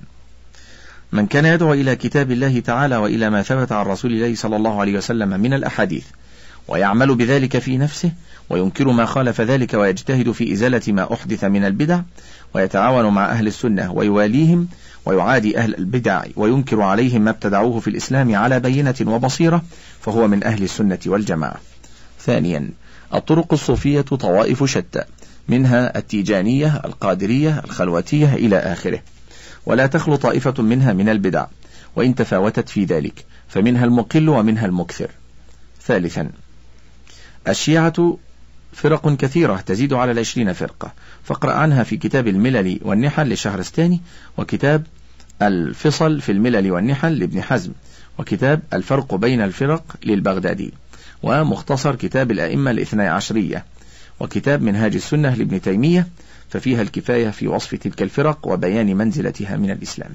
من كان يدعو إلى كتاب الله تعالى وإلى ما ثبت عن رسول الله صلى الله عليه وسلم من الأحاديث ويعمل بذلك في نفسه وينكر ما خالف ذلك ويجتهد في إزالة ما أحدث من البدع ويتعاون مع أهل السنة ويواليهم ويعادي أهل البدع وينكر عليهم ما ابتدعوه في الإسلام على بينة وبصيرة فهو من أهل السنة والجماعة. ثانيا: الطرق الصوفية طوائف شتى، منها التيجانية، القادرية، الخلوتية إلى آخره، ولا تخلو طائفة منها من البدع، وإن تفاوتت في ذلك فمنها المقل ومنها المكثر. ثالثا: الشيعة فرق كثيرة تزيد على 20 فرقة، فاقرأ عنها في كتاب الملل والنحل لشهرستاني، وكتاب الفصل في الملل والنحل لابن حزم، وكتاب الفرق بين الفرق للبغدادي، ومختصر كتاب الأئمة ال12، وكتاب منهاج السنة لابن تيمية، ففيها الكفاية في وصف تلك الفرق وبيان منزلتها من الإسلام.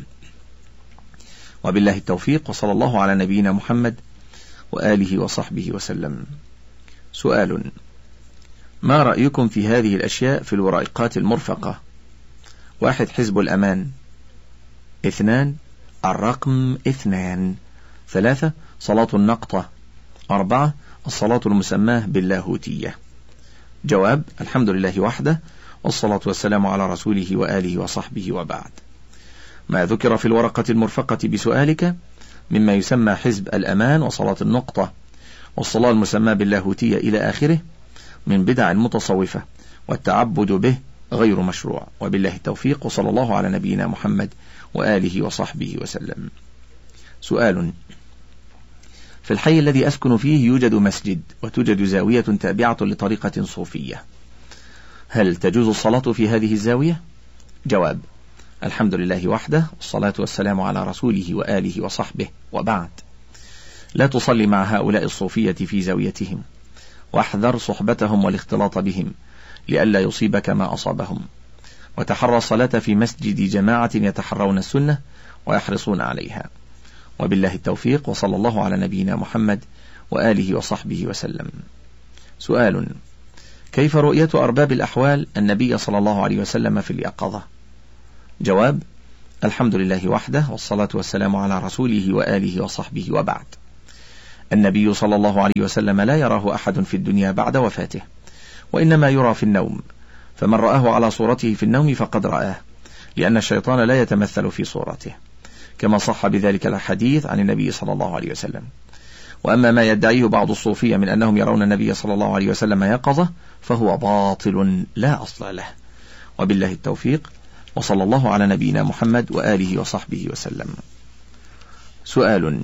وبالله التوفيق، وصلى الله على نبينا محمد وآله وصحبه وسلم. سؤال: ما رأيكم في هذه الأشياء في الورائقات المرفقة؟ 1. حزب الأمان. 2. الرقم 2. 3. صلاة النقطة. 4. الصلاة المسماة باللاهوتية. جواب: الحمد لله وحده، والصلاة والسلام على رسوله وآله وصحبه وبعد. ما ذكر في الورقة المرفقة بسؤالك مما يسمى حزب الأمان وصلاة النقطة والصلاة المسماة باللاهوتية إلى آخره من بدع المتصوفة، والتعبد به غير مشروع. وبالله التوفيق، وصلى الله على نبينا محمد وآله وصحبه وسلم. سؤال: في الحي الذي أسكن فيه يوجد مسجد وتوجد زاوية تابعة لطريقة صوفية، هل تجوز الصلاة في هذه الزاوية؟ جواب: الحمد لله وحده، والصلاة والسلام على رسوله وآله وصحبه وبعد. لا تصلي مع هؤلاء الصوفية في زاويتهم، واحذر صحبتهم والاختلاط بهم لئلا يصيبك ما أصابهم، وتحرى الصلاة في مسجد جماعة يتحرون السنة ويحرصون عليها. وبالله التوفيق، وصلى الله على نبينا محمد وآله وصحبه وسلم. سؤال: كيف رؤية أرباب الأحوال النبي صلى الله عليه وسلم في اليقظة؟ جواب: الحمد لله وحده، والصلاة والسلام على رسوله وآله وصحبه، وبعد. النبي صلى الله عليه وسلم لا يراه أحد في الدنيا بعد وفاته، وإنما يرى في النوم، فمن رآه على صورته في النوم فقد رآه، لأن الشيطان لا يتمثل في صورته، كما صح بذلك الحديث عن النبي صلى الله عليه وسلم. وأما ما يدعيه بعض الصوفية من أنهم يرون النبي صلى الله عليه وسلم يقظة فهو باطل لا أصل له، وبالله التوفيق، وصلى الله على نبينا محمد وآله وصحبه وسلم. سؤال: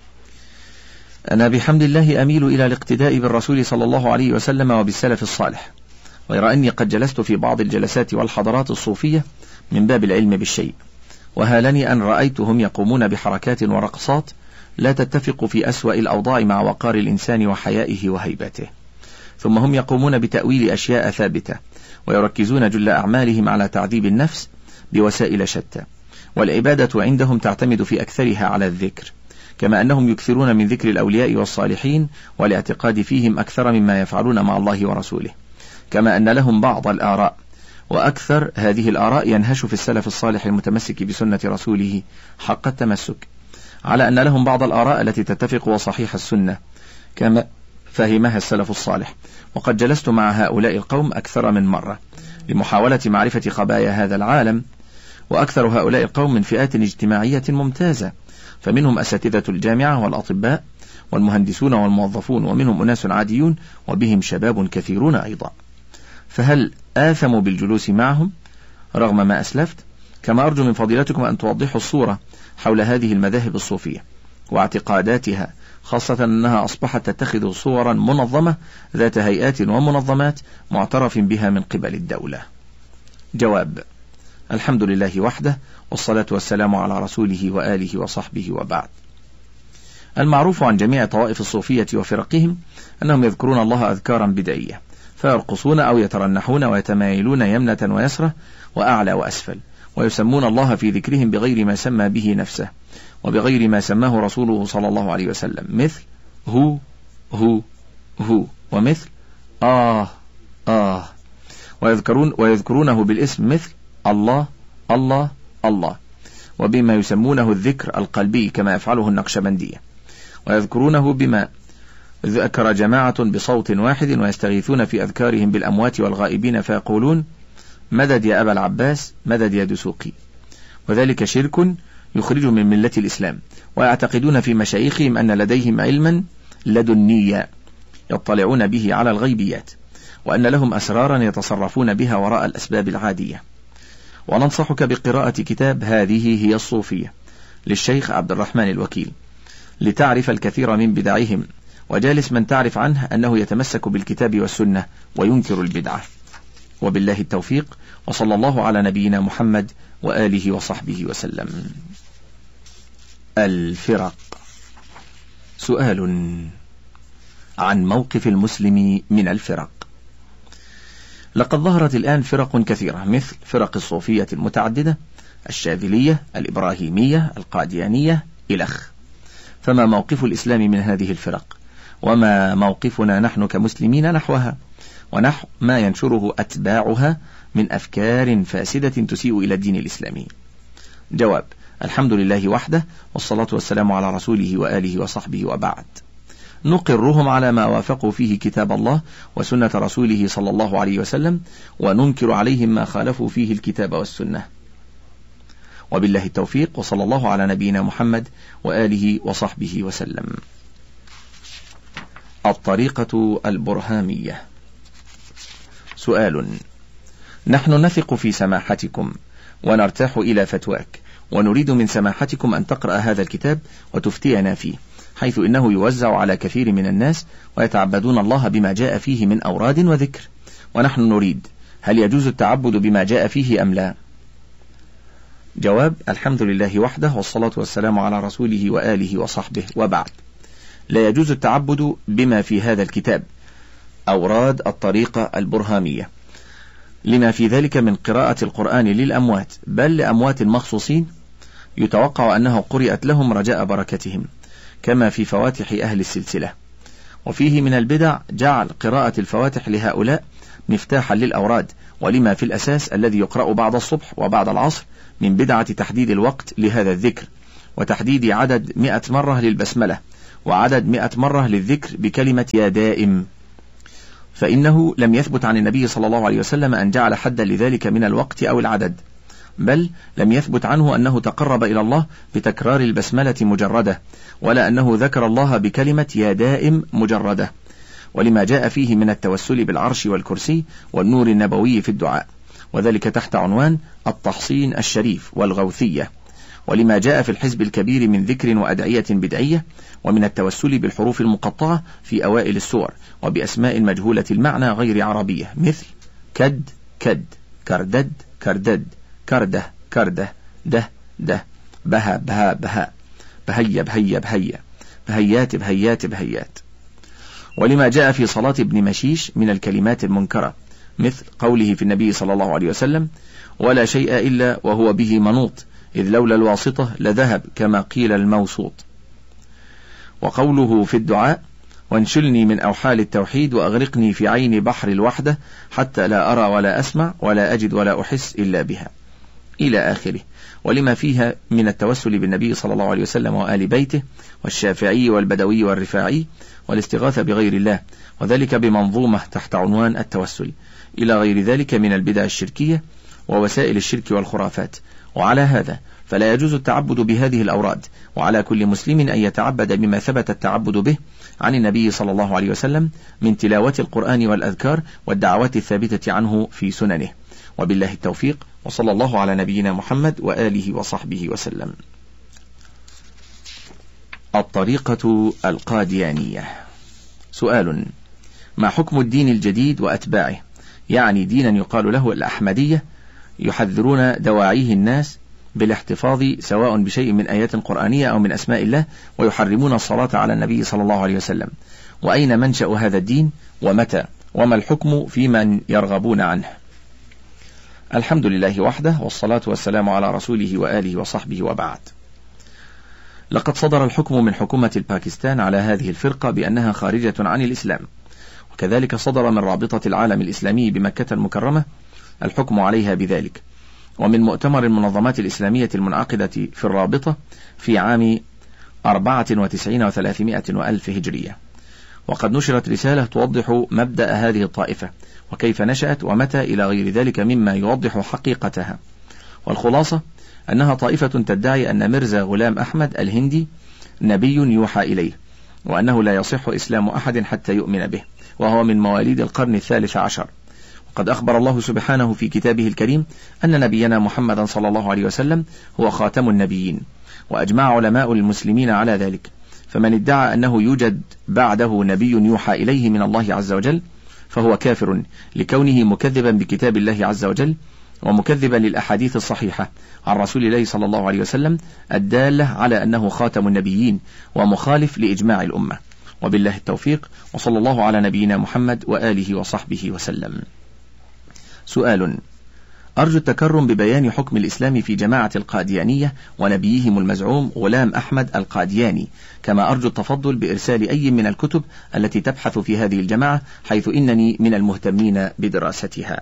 أنا بحمد الله أميل إلى الاقتداء بالرسول صلى الله عليه وسلم وبالسلف الصالح، غير أني قد جلست في بعض الجلسات والحضارات الصوفية من باب العلم بالشيء، وهالني أن رأيتهم يقومون بحركات ورقصات لا تتفق في أسوأ الأوضاع مع وقار الإنسان وحيائه وهيبته، ثم هم يقومون بتأويل أشياء ثابتة، ويركزون جل أعمالهم على تعذيب النفس بوسائل شتى، والعبادة عندهم تعتمد في أكثرها على الذكر، كما أنهم يكثرون من ذكر الأولياء والصالحين والاعتقاد فيهم أكثر مما يفعلون مع الله ورسوله، كما أن لهم بعض الآراء، وأكثر هذه الآراء ينهش في السلف الصالح المتمسك بسنة رسوله حق التمسك، على أن لهم بعض الآراء التي تتفق وصحيح السنة كما فهمها السلف الصالح. وقد جلست مع هؤلاء القوم أكثر من مرة لمحاولة معرفة خبايا هذا العالم، وأكثر هؤلاء القوم من فئات اجتماعية ممتازة، فمنهم أساتذة الجامعة والأطباء والمهندسون والموظفون، ومنهم أناس عاديون، وبهم شباب كثيرون أيضا. فهل آثموا بالجلوس معهم رغم ما أسلفت؟ كما أرجو من فضيلتكم أن توضحوا الصورة حول هذه المذاهب الصوفية واعتقاداتها، خاصة أنها أصبحت تتخذ صورا منظمة ذات هيئات ومنظمات معترف بها من قبل الدولة. جواب: الحمد لله وحده، والصلاة والسلام على رسوله وآله وصحبه، وبعد. المعروف عن جميع طوائف الصوفية وفرقهم أنهم يذكرون الله أذكارا بدعية، فيرقصون أو يترنحون ويتمايلون يمنة ويسرة وأعلى وأسفل، ويسمون الله في ذكرهم بغير ما سمى به نفسه وبغير ما سماه رسوله صلى الله عليه وسلم، مثل هو هو هو، ومثل ويذكرونه بالاسم مثل الله الله الله، وبما يسمونه الذكر القلبي كما يفعله النقشبندية، ويذكرونه بما ذكر جماعة بصوت واحد، ويستغيثون في أذكارهم بالأموات والغائبين فيقولون مدد يا أبا العباس، مدد يا دسوقي، وذلك شرك يخرج من ملة الإسلام. ويعتقدون في مشايخهم أن لديهم علما لدنيا يطلعون به على الغيبيات، وأن لهم أسرارا يتصرفون بها وراء الأسباب العادية. وننصحك بقراءة كتاب هذه هي الصوفية للشيخ عبد الرحمن الوكيل لتعرف الكثير من بدعهم، وجالس من تعرف عنه أنه يتمسك بالكتاب والسنة وينكر البدعة، وبالله التوفيق، وصلى الله على نبينا محمد وآله وصحبه وسلم. الفرق. سؤال عن موقف المسلم من الفرق. لقد ظهرت الآن فرق كثيرة، مثل فرق الصوفية المتعددة، الشاذلية، الإبراهيمية، القاديانية إلخ. فما موقف الإسلام من هذه الفرق؟ وما موقفنا نحن كمسلمين نحوها ونحو ما ينشره أتباعها من أفكار فاسدة تسيء إلى الدين الإسلامي؟ جواب: الحمد لله وحده، والصلاة والسلام على رسوله وآله وصحبه، وبعد. نقرهم على ما وافقوا فيه كتاب الله وسنة رسوله صلى الله عليه وسلم، وننكر عليهم ما خالفوا فيه الكتاب والسنة، وبالله التوفيق، وصلى الله على نبينا محمد وآله وصحبه وسلم. الطريقة البرهامية. سؤال: نحن نثق في سماحتكم ونرتاح إلى فتواك، ونريد من سماحتكم أن تقرأ هذا الكتاب وتفتينا فيه، حيث إنه يوزع على كثير من الناس ويتعبدون الله بما جاء فيه من أوراد وذكر، ونحن نريد، هل يجوز التعبد بما جاء فيه أم لا؟ جواب: الحمد لله وحده، والصلاة والسلام على رسوله وآله وصحبه، وبعد. لا يجوز التعبد بما في هذا الكتاب أوراد الطريقة البرهامية، لما في ذلك من قراءة القرآن للأموات، بل لأموات مخصوصين يتوقع أنه قرئت لهم رجاء بركتهم، كما في فواتح أهل السلسلة. وفيه من البدع جعل قراءة الفواتح لهؤلاء مفتاحا للأوراد، ولما في الأساس الذي يقرأ بعد الصبح وبعد العصر من بدعة تحديد الوقت لهذا الذكر، وتحديد عدد 100 مرة للبسملة، وعدد 100 مرة للذكر بكلمة يا دائم، فإنه لم يثبت عن النبي صلى الله عليه وسلم أن جعل حدا لذلك من الوقت أو العدد، بل لم يثبت عنه أنه تقرب إلى الله بتكرار البسملة مجردة، ولا أنه ذكر الله بكلمة يا دائم مجردة، ولما جاء فيه من التوسل بالعرش والكرسي والنور النبوي في الدعاء، وذلك تحت عنوان التحصين الشريف والغوثية، ولما جاء في الحزب الكبير من ذكر وأدعية بدعية، ومن التوسل بالحروف المقطعة في أوائل السور وبأسماء مجهولة المعنى غير عربية، مثل كد كد، كردد كردد، كرده كرده، ده ده، بها بها بها، بهيا بهيا بهيا، بهيات بهيات بهيات. ولما جاء في صلاة ابن مشيش من الكلمات المنكرة، مثل قوله في النبي صلى الله عليه وسلم ولا شيء إلا وهو به منوط، إذ لولا الواسطة لذهب كما قيل الموسوط. وقوله في الدعاء وانشلني من أوحال التوحيد وأغرقني في عين بحر الوحدة حتى لا أرى ولا أسمع ولا أجد ولا أحس إلا بها، إلى آخره. ولما فيها من التوسل بالنبي صلى الله عليه وسلم وآل بيته والشافعي والبدوي والرفاعي والاستغاثة بغير الله، وذلك بمنظومة تحت عنوان التوسل، إلى غير ذلك من البدع الشركية ووسائل الشرك والخرافات. وعلى هذا فلا يجوز التعبد بهذه الأوراد، وعلى كل مسلم أن يتعبد بما ثبت التعبد به عن النبي صلى الله عليه وسلم من تلاوة القرآن والأذكار والدعوات الثابتة عنه في سننه. وبالله التوفيق، وصلى الله على نبينا محمد وآله وصحبه وسلم. الطريقة القاديانية. سؤال: ما حكم الدين الجديد وأتباعه؟ يعني دينا يقال له الأحمدية، يحذرون دواعيه الناس بالاحتفاظ سواء بشيء من آيات قرآنية أو من أسماء الله، ويحرمون الصلاة على النبي صلى الله عليه وسلم. وأين منشأ هذا الدين ومتى؟ وما الحكم في من يرغبون عنه؟ الحمد لله وحده، والصلاة والسلام على رسوله وآله وصحبه، وبعد. لقد صدر الحكم من حكومة الباكستان على هذه الفرقة بأنها خارجة عن الإسلام، وكذلك صدر من رابطة العالم الإسلامي بمكة المكرمة الحكم عليها بذلك، ومن مؤتمر المنظمات الإسلامية المنعقدة في الرابطة في عام 94 و300 وألف هجرية. وقد نشرت رسالة توضح مبدأ هذه الطائفة وكيف نشأت ومتى إلى غير ذلك مما يوضح حقيقتها. والخلاصة أنها طائفة تدعي أن ميرزا غلام أحمد الهندي نبي يوحى إليه، وأنه لا يصح إسلام أحد حتى يؤمن به، وهو من مواليد القرن 13. وقد أخبر الله سبحانه في كتابه الكريم أن نبينا محمدا صلى الله عليه وسلم هو خاتم النبيين، وأجمع علماء المسلمين على ذلك. فمن ادعى أنه يوجد بعده نبي يوحى إليه من الله عز وجل فهو كافر، لكونه مكذبا بكتاب الله عز وجل، ومكذبا للأحاديث الصحيحة عن رسول الله صلى الله عليه وسلم الدالة على أنه خاتم النبيين، ومخالف لإجماع الأمة. وبالله التوفيق، وصلى الله على نبينا محمد وآله وصحبه وسلم. سؤال: أرجو التكرم ببيان حكم الإسلام في جماعة القاديانية ونبيهم المزعوم غلام أحمد القادياني، كما أرجو التفضل بإرسال أي من الكتب التي تبحث في هذه الجماعة، حيث إنني من المهتمين بدراستها.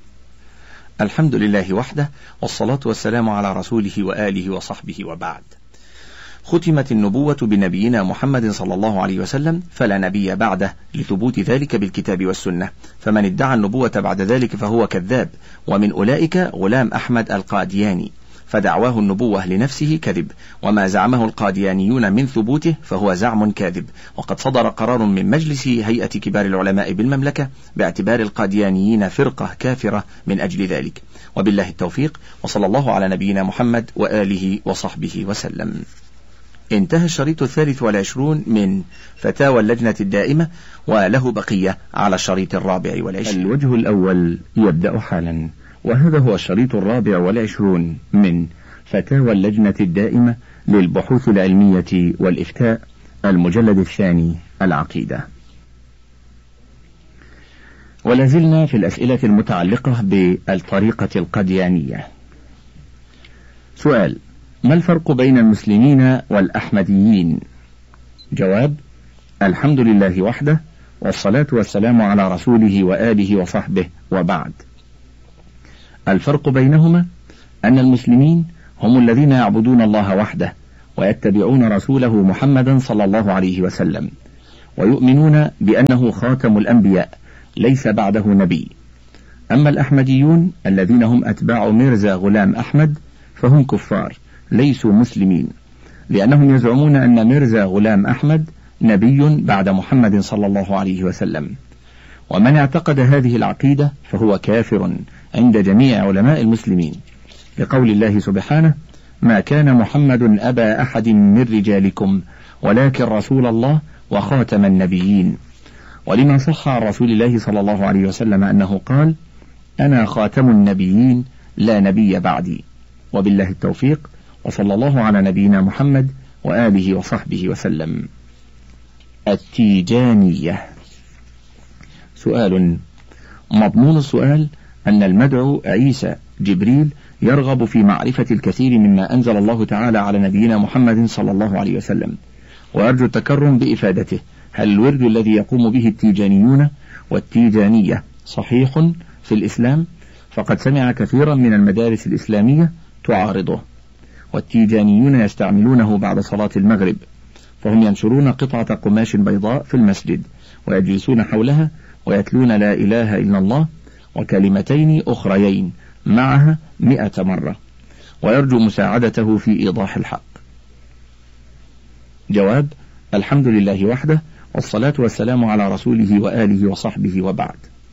الحمد لله وحده، والصلاة والسلام على رسوله وآله وصحبه، وبعد. ختمت النبوة بنبينا محمد صلى الله عليه وسلم، فلا نبي بعده، لثبوت ذلك بالكتاب والسنة، فمن ادعى النبوة بعد ذلك فهو كذاب، ومن أولئك غلام أحمد القادياني، فدعواه النبوة لنفسه كذب، وما زعمه القاديانيون من ثبوته فهو زعم كاذب. وقد صدر قرار من مجلس هيئة كبار العلماء بالمملكة باعتبار القاديانيين فرقة كافرة من أجل ذلك. وبالله التوفيق، وصلى الله على نبينا محمد وآله وصحبه وسلم. انتهى الشريط 23 من فتاوى اللجنة الدائمة، وله بقية على الشريط 24. الوجه الأول يبدأ حالا، وهذا هو الشريط 24 من فتاوى اللجنة الدائمة للبحوث العلمية والإفتاء، المجلد الثاني، العقيدة. ولازلنا في الأسئلة المتعلقة بالطريقة القاديانية. سؤال: ما الفرق بين المسلمين والأحمديين؟ جواب: الحمد لله وحده، والصلاة والسلام على رسوله وآله وصحبه، وبعد. الفرق بينهما أن المسلمين هم الذين يعبدون الله وحده ويتبعون رسوله محمدا صلى الله عليه وسلم، ويؤمنون بأنه خاتم الأنبياء ليس بعده نبي. أما الأحمديون الذين هم أتباع ميرزا غلام أحمد فهم كفار ليسوا مسلمين، لأنهم يزعمون أن ميرزا غلام أحمد نبي بعد محمد صلى الله عليه وسلم، ومن اعتقد هذه العقيدة فهو كافر عند جميع علماء المسلمين، لقول الله سبحانه: ما كان محمد أبا أحد من رجالكم ولكن رسول الله وخاتم النبيين. ولما صح عن رسول الله صلى الله عليه وسلم أنه قال: أنا خاتم النبيين لا نبي بعدي. وبالله التوفيق، وصلى الله على نبينا محمد وآله وصحبه وسلم. التيجانية. سؤال: مضمون السؤال أن المدعو عيسى جبريل يرغب في معرفة الكثير مما أنزل الله تعالى على نبينا محمد صلى الله عليه وسلم، ويرجو التكرم بإفادته: هل الورد الذي يقوم به التيجانيون والتيجانية صحيح في الإسلام؟ فقد سمع كثيرا من المدارس الإسلامية تعارضه، والتيجانيون يستعملونه بعد صلاة المغرب، فهم ينشرون قطعة قماش بيضاء في المسجد ويجلسون حولها ويتلون لا إله إلا الله وكلمتين أخريين معها 100 مرة، ويرجو مساعدته في إيضاح الحق. جواب: الحمد لله وحده، والصلاة والسلام على رسوله وآله وصحبه، وبعد.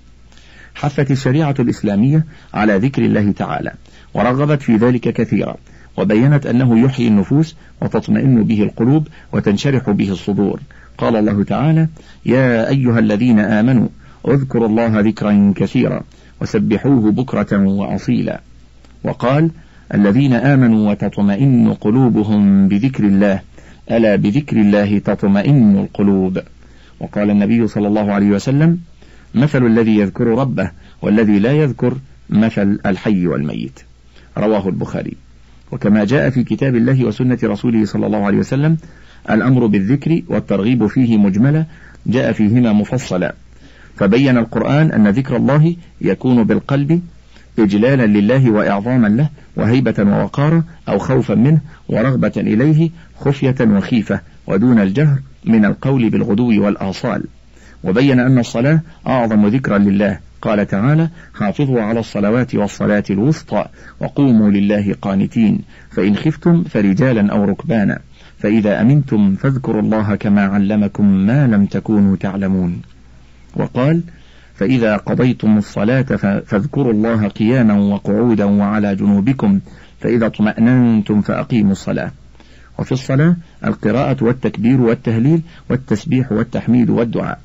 حثت الشريعة الإسلامية على ذكر الله تعالى، ورغبت في ذلك كثيرا، وبينت أنه يحيي النفوس وتطمئن به القلوب وتنشرح به الصدور. قال الله تعالى: يا أيها الذين آمنوا اذكروا الله ذكرا كثيرا وسبحوه بكرة وأصيلا. وقال: الذين آمنوا وتطمئن قلوبهم بذكر الله، ألا بذكر الله تطمئن القلوب. وقال النبي صلى الله عليه وسلم: مثل الذي يذكر ربه والذي لا يذكر مثل الحي والميت. رواه البخاري. وكما جاء في كتاب الله وسنة رسوله صلى الله عليه وسلم الأمر بالذكر والترغيب فيه مجملا، جاء فيهما مفصلا، فبين القرآن أن ذكر الله يكون بالقلب إجلالا لله وإعظاما له وهيبة ووقارا، أو خوفا منه ورغبة إليه خفية وخيفة، ودون الجهر من القول بالغدو والآصال. وبين أن الصلاة أعظم ذكرا لله، قال تعالى: حافظوا على الصلوات والصلاة الوسطى وقوموا لله قانتين، فإن خفتم فرجالا أو ركبانا، فإذا أمنتم فاذكروا الله كما علمكم ما لم تكونوا تعلمون. وقال: فإذا قضيتم الصلاة فاذكروا الله قياما وقعودا وعلى جنوبكم، فإذا اطمأننتم فأقيموا الصلاة. وفي الصلاة القراءة والتكبير والتهليل والتسبيح والتحميد والدعاء.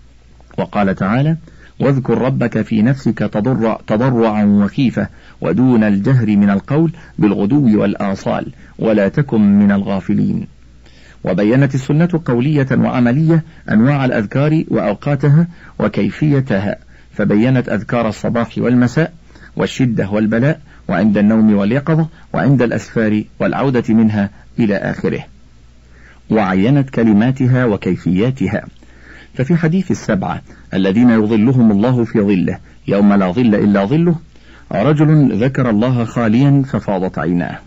وقال تعالى: واذكر ربك في نفسك تضرعا وخيفة ودون الجهر من القول بالغدو والآصال ولا تكن من الغافلين. وبينت السنة قولية وعملية أنواع الأذكار وأوقاتها وكيفيتها، فبينت أذكار الصباح والمساء والشدة والبلاء وعند النوم واليقظة وعند الأسفار والعودة منها إلى آخره، وعينت كلماتها وكيفياتها. ففي حديث 7 الذين يظلهم الله في ظله يوم لا ظل إلا ظله، رجل ذكر الله خاليا ففاضت عيناه.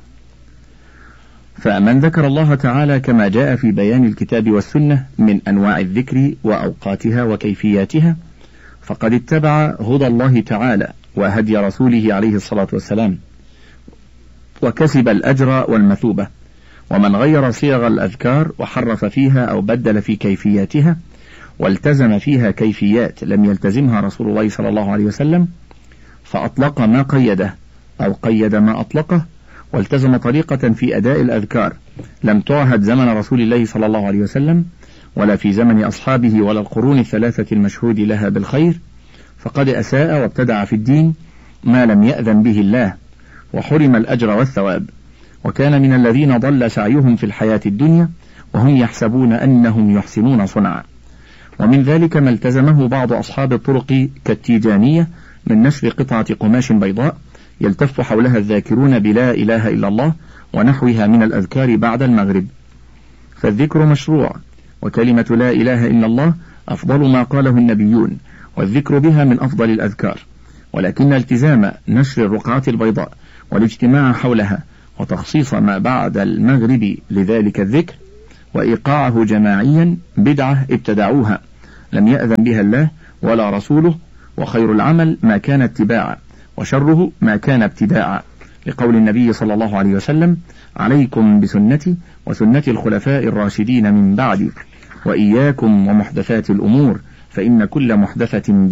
فمن ذكر الله تعالى كما جاء في بيان الكتاب والسنة من أنواع الذكر وأوقاتها وكيفياتها، فقد اتبع هدى الله تعالى وهدي رسوله عليه الصلاة والسلام، وكسب الأجر والمثوبة. ومن غير صيغ الأذكار وحرف فيها أو بدل في كيفياتها والتزم فيها كيفيات لم يلتزمها رسول الله صلى الله عليه وسلم، فأطلق ما قيده أو قيد ما أطلقه، والتزم طريقة في أداء الأذكار لم تعهد زمن رسول الله صلى الله عليه وسلم ولا في زمن أصحابه ولا القرون الثلاثة المشهود لها بالخير، فقد أساء وابتدع في الدين ما لم يأذن به الله وحرم الأجر والثواب، وكان من الذين ضل سعيهم في الحياة الدنيا وهم يحسبون أنهم يحسنون صنعا. ومن ذلك ما التزمه بعض أصحاب الطرق كالتيجانية من نشر قطعة قماش بيضاء يلتف حولها الذاكرون بلا إله إلا الله ونحوها من الأذكار بعد المغرب. فالذكر مشروع، وكلمة لا إله إلا الله أفضل ما قاله النبيون، والذكر بها من أفضل الأذكار، ولكن التزام نشر الرقعة البيضاء والاجتماع حولها وتخصيص ما بعد المغرب لذلك الذكر وإيقاعه جماعيا بدعة ابتدعوها لم يأذن بها الله ولا رسوله، وخير العمل ما كان اتباعا وشره ما كان ابتداعا، لقول النبي صلى الله عليه وسلم: عليكم بسنتي وسنة الخلفاء الراشدين من بعدي، وإياكم ومحدثات الأمور، فإن كل محدثة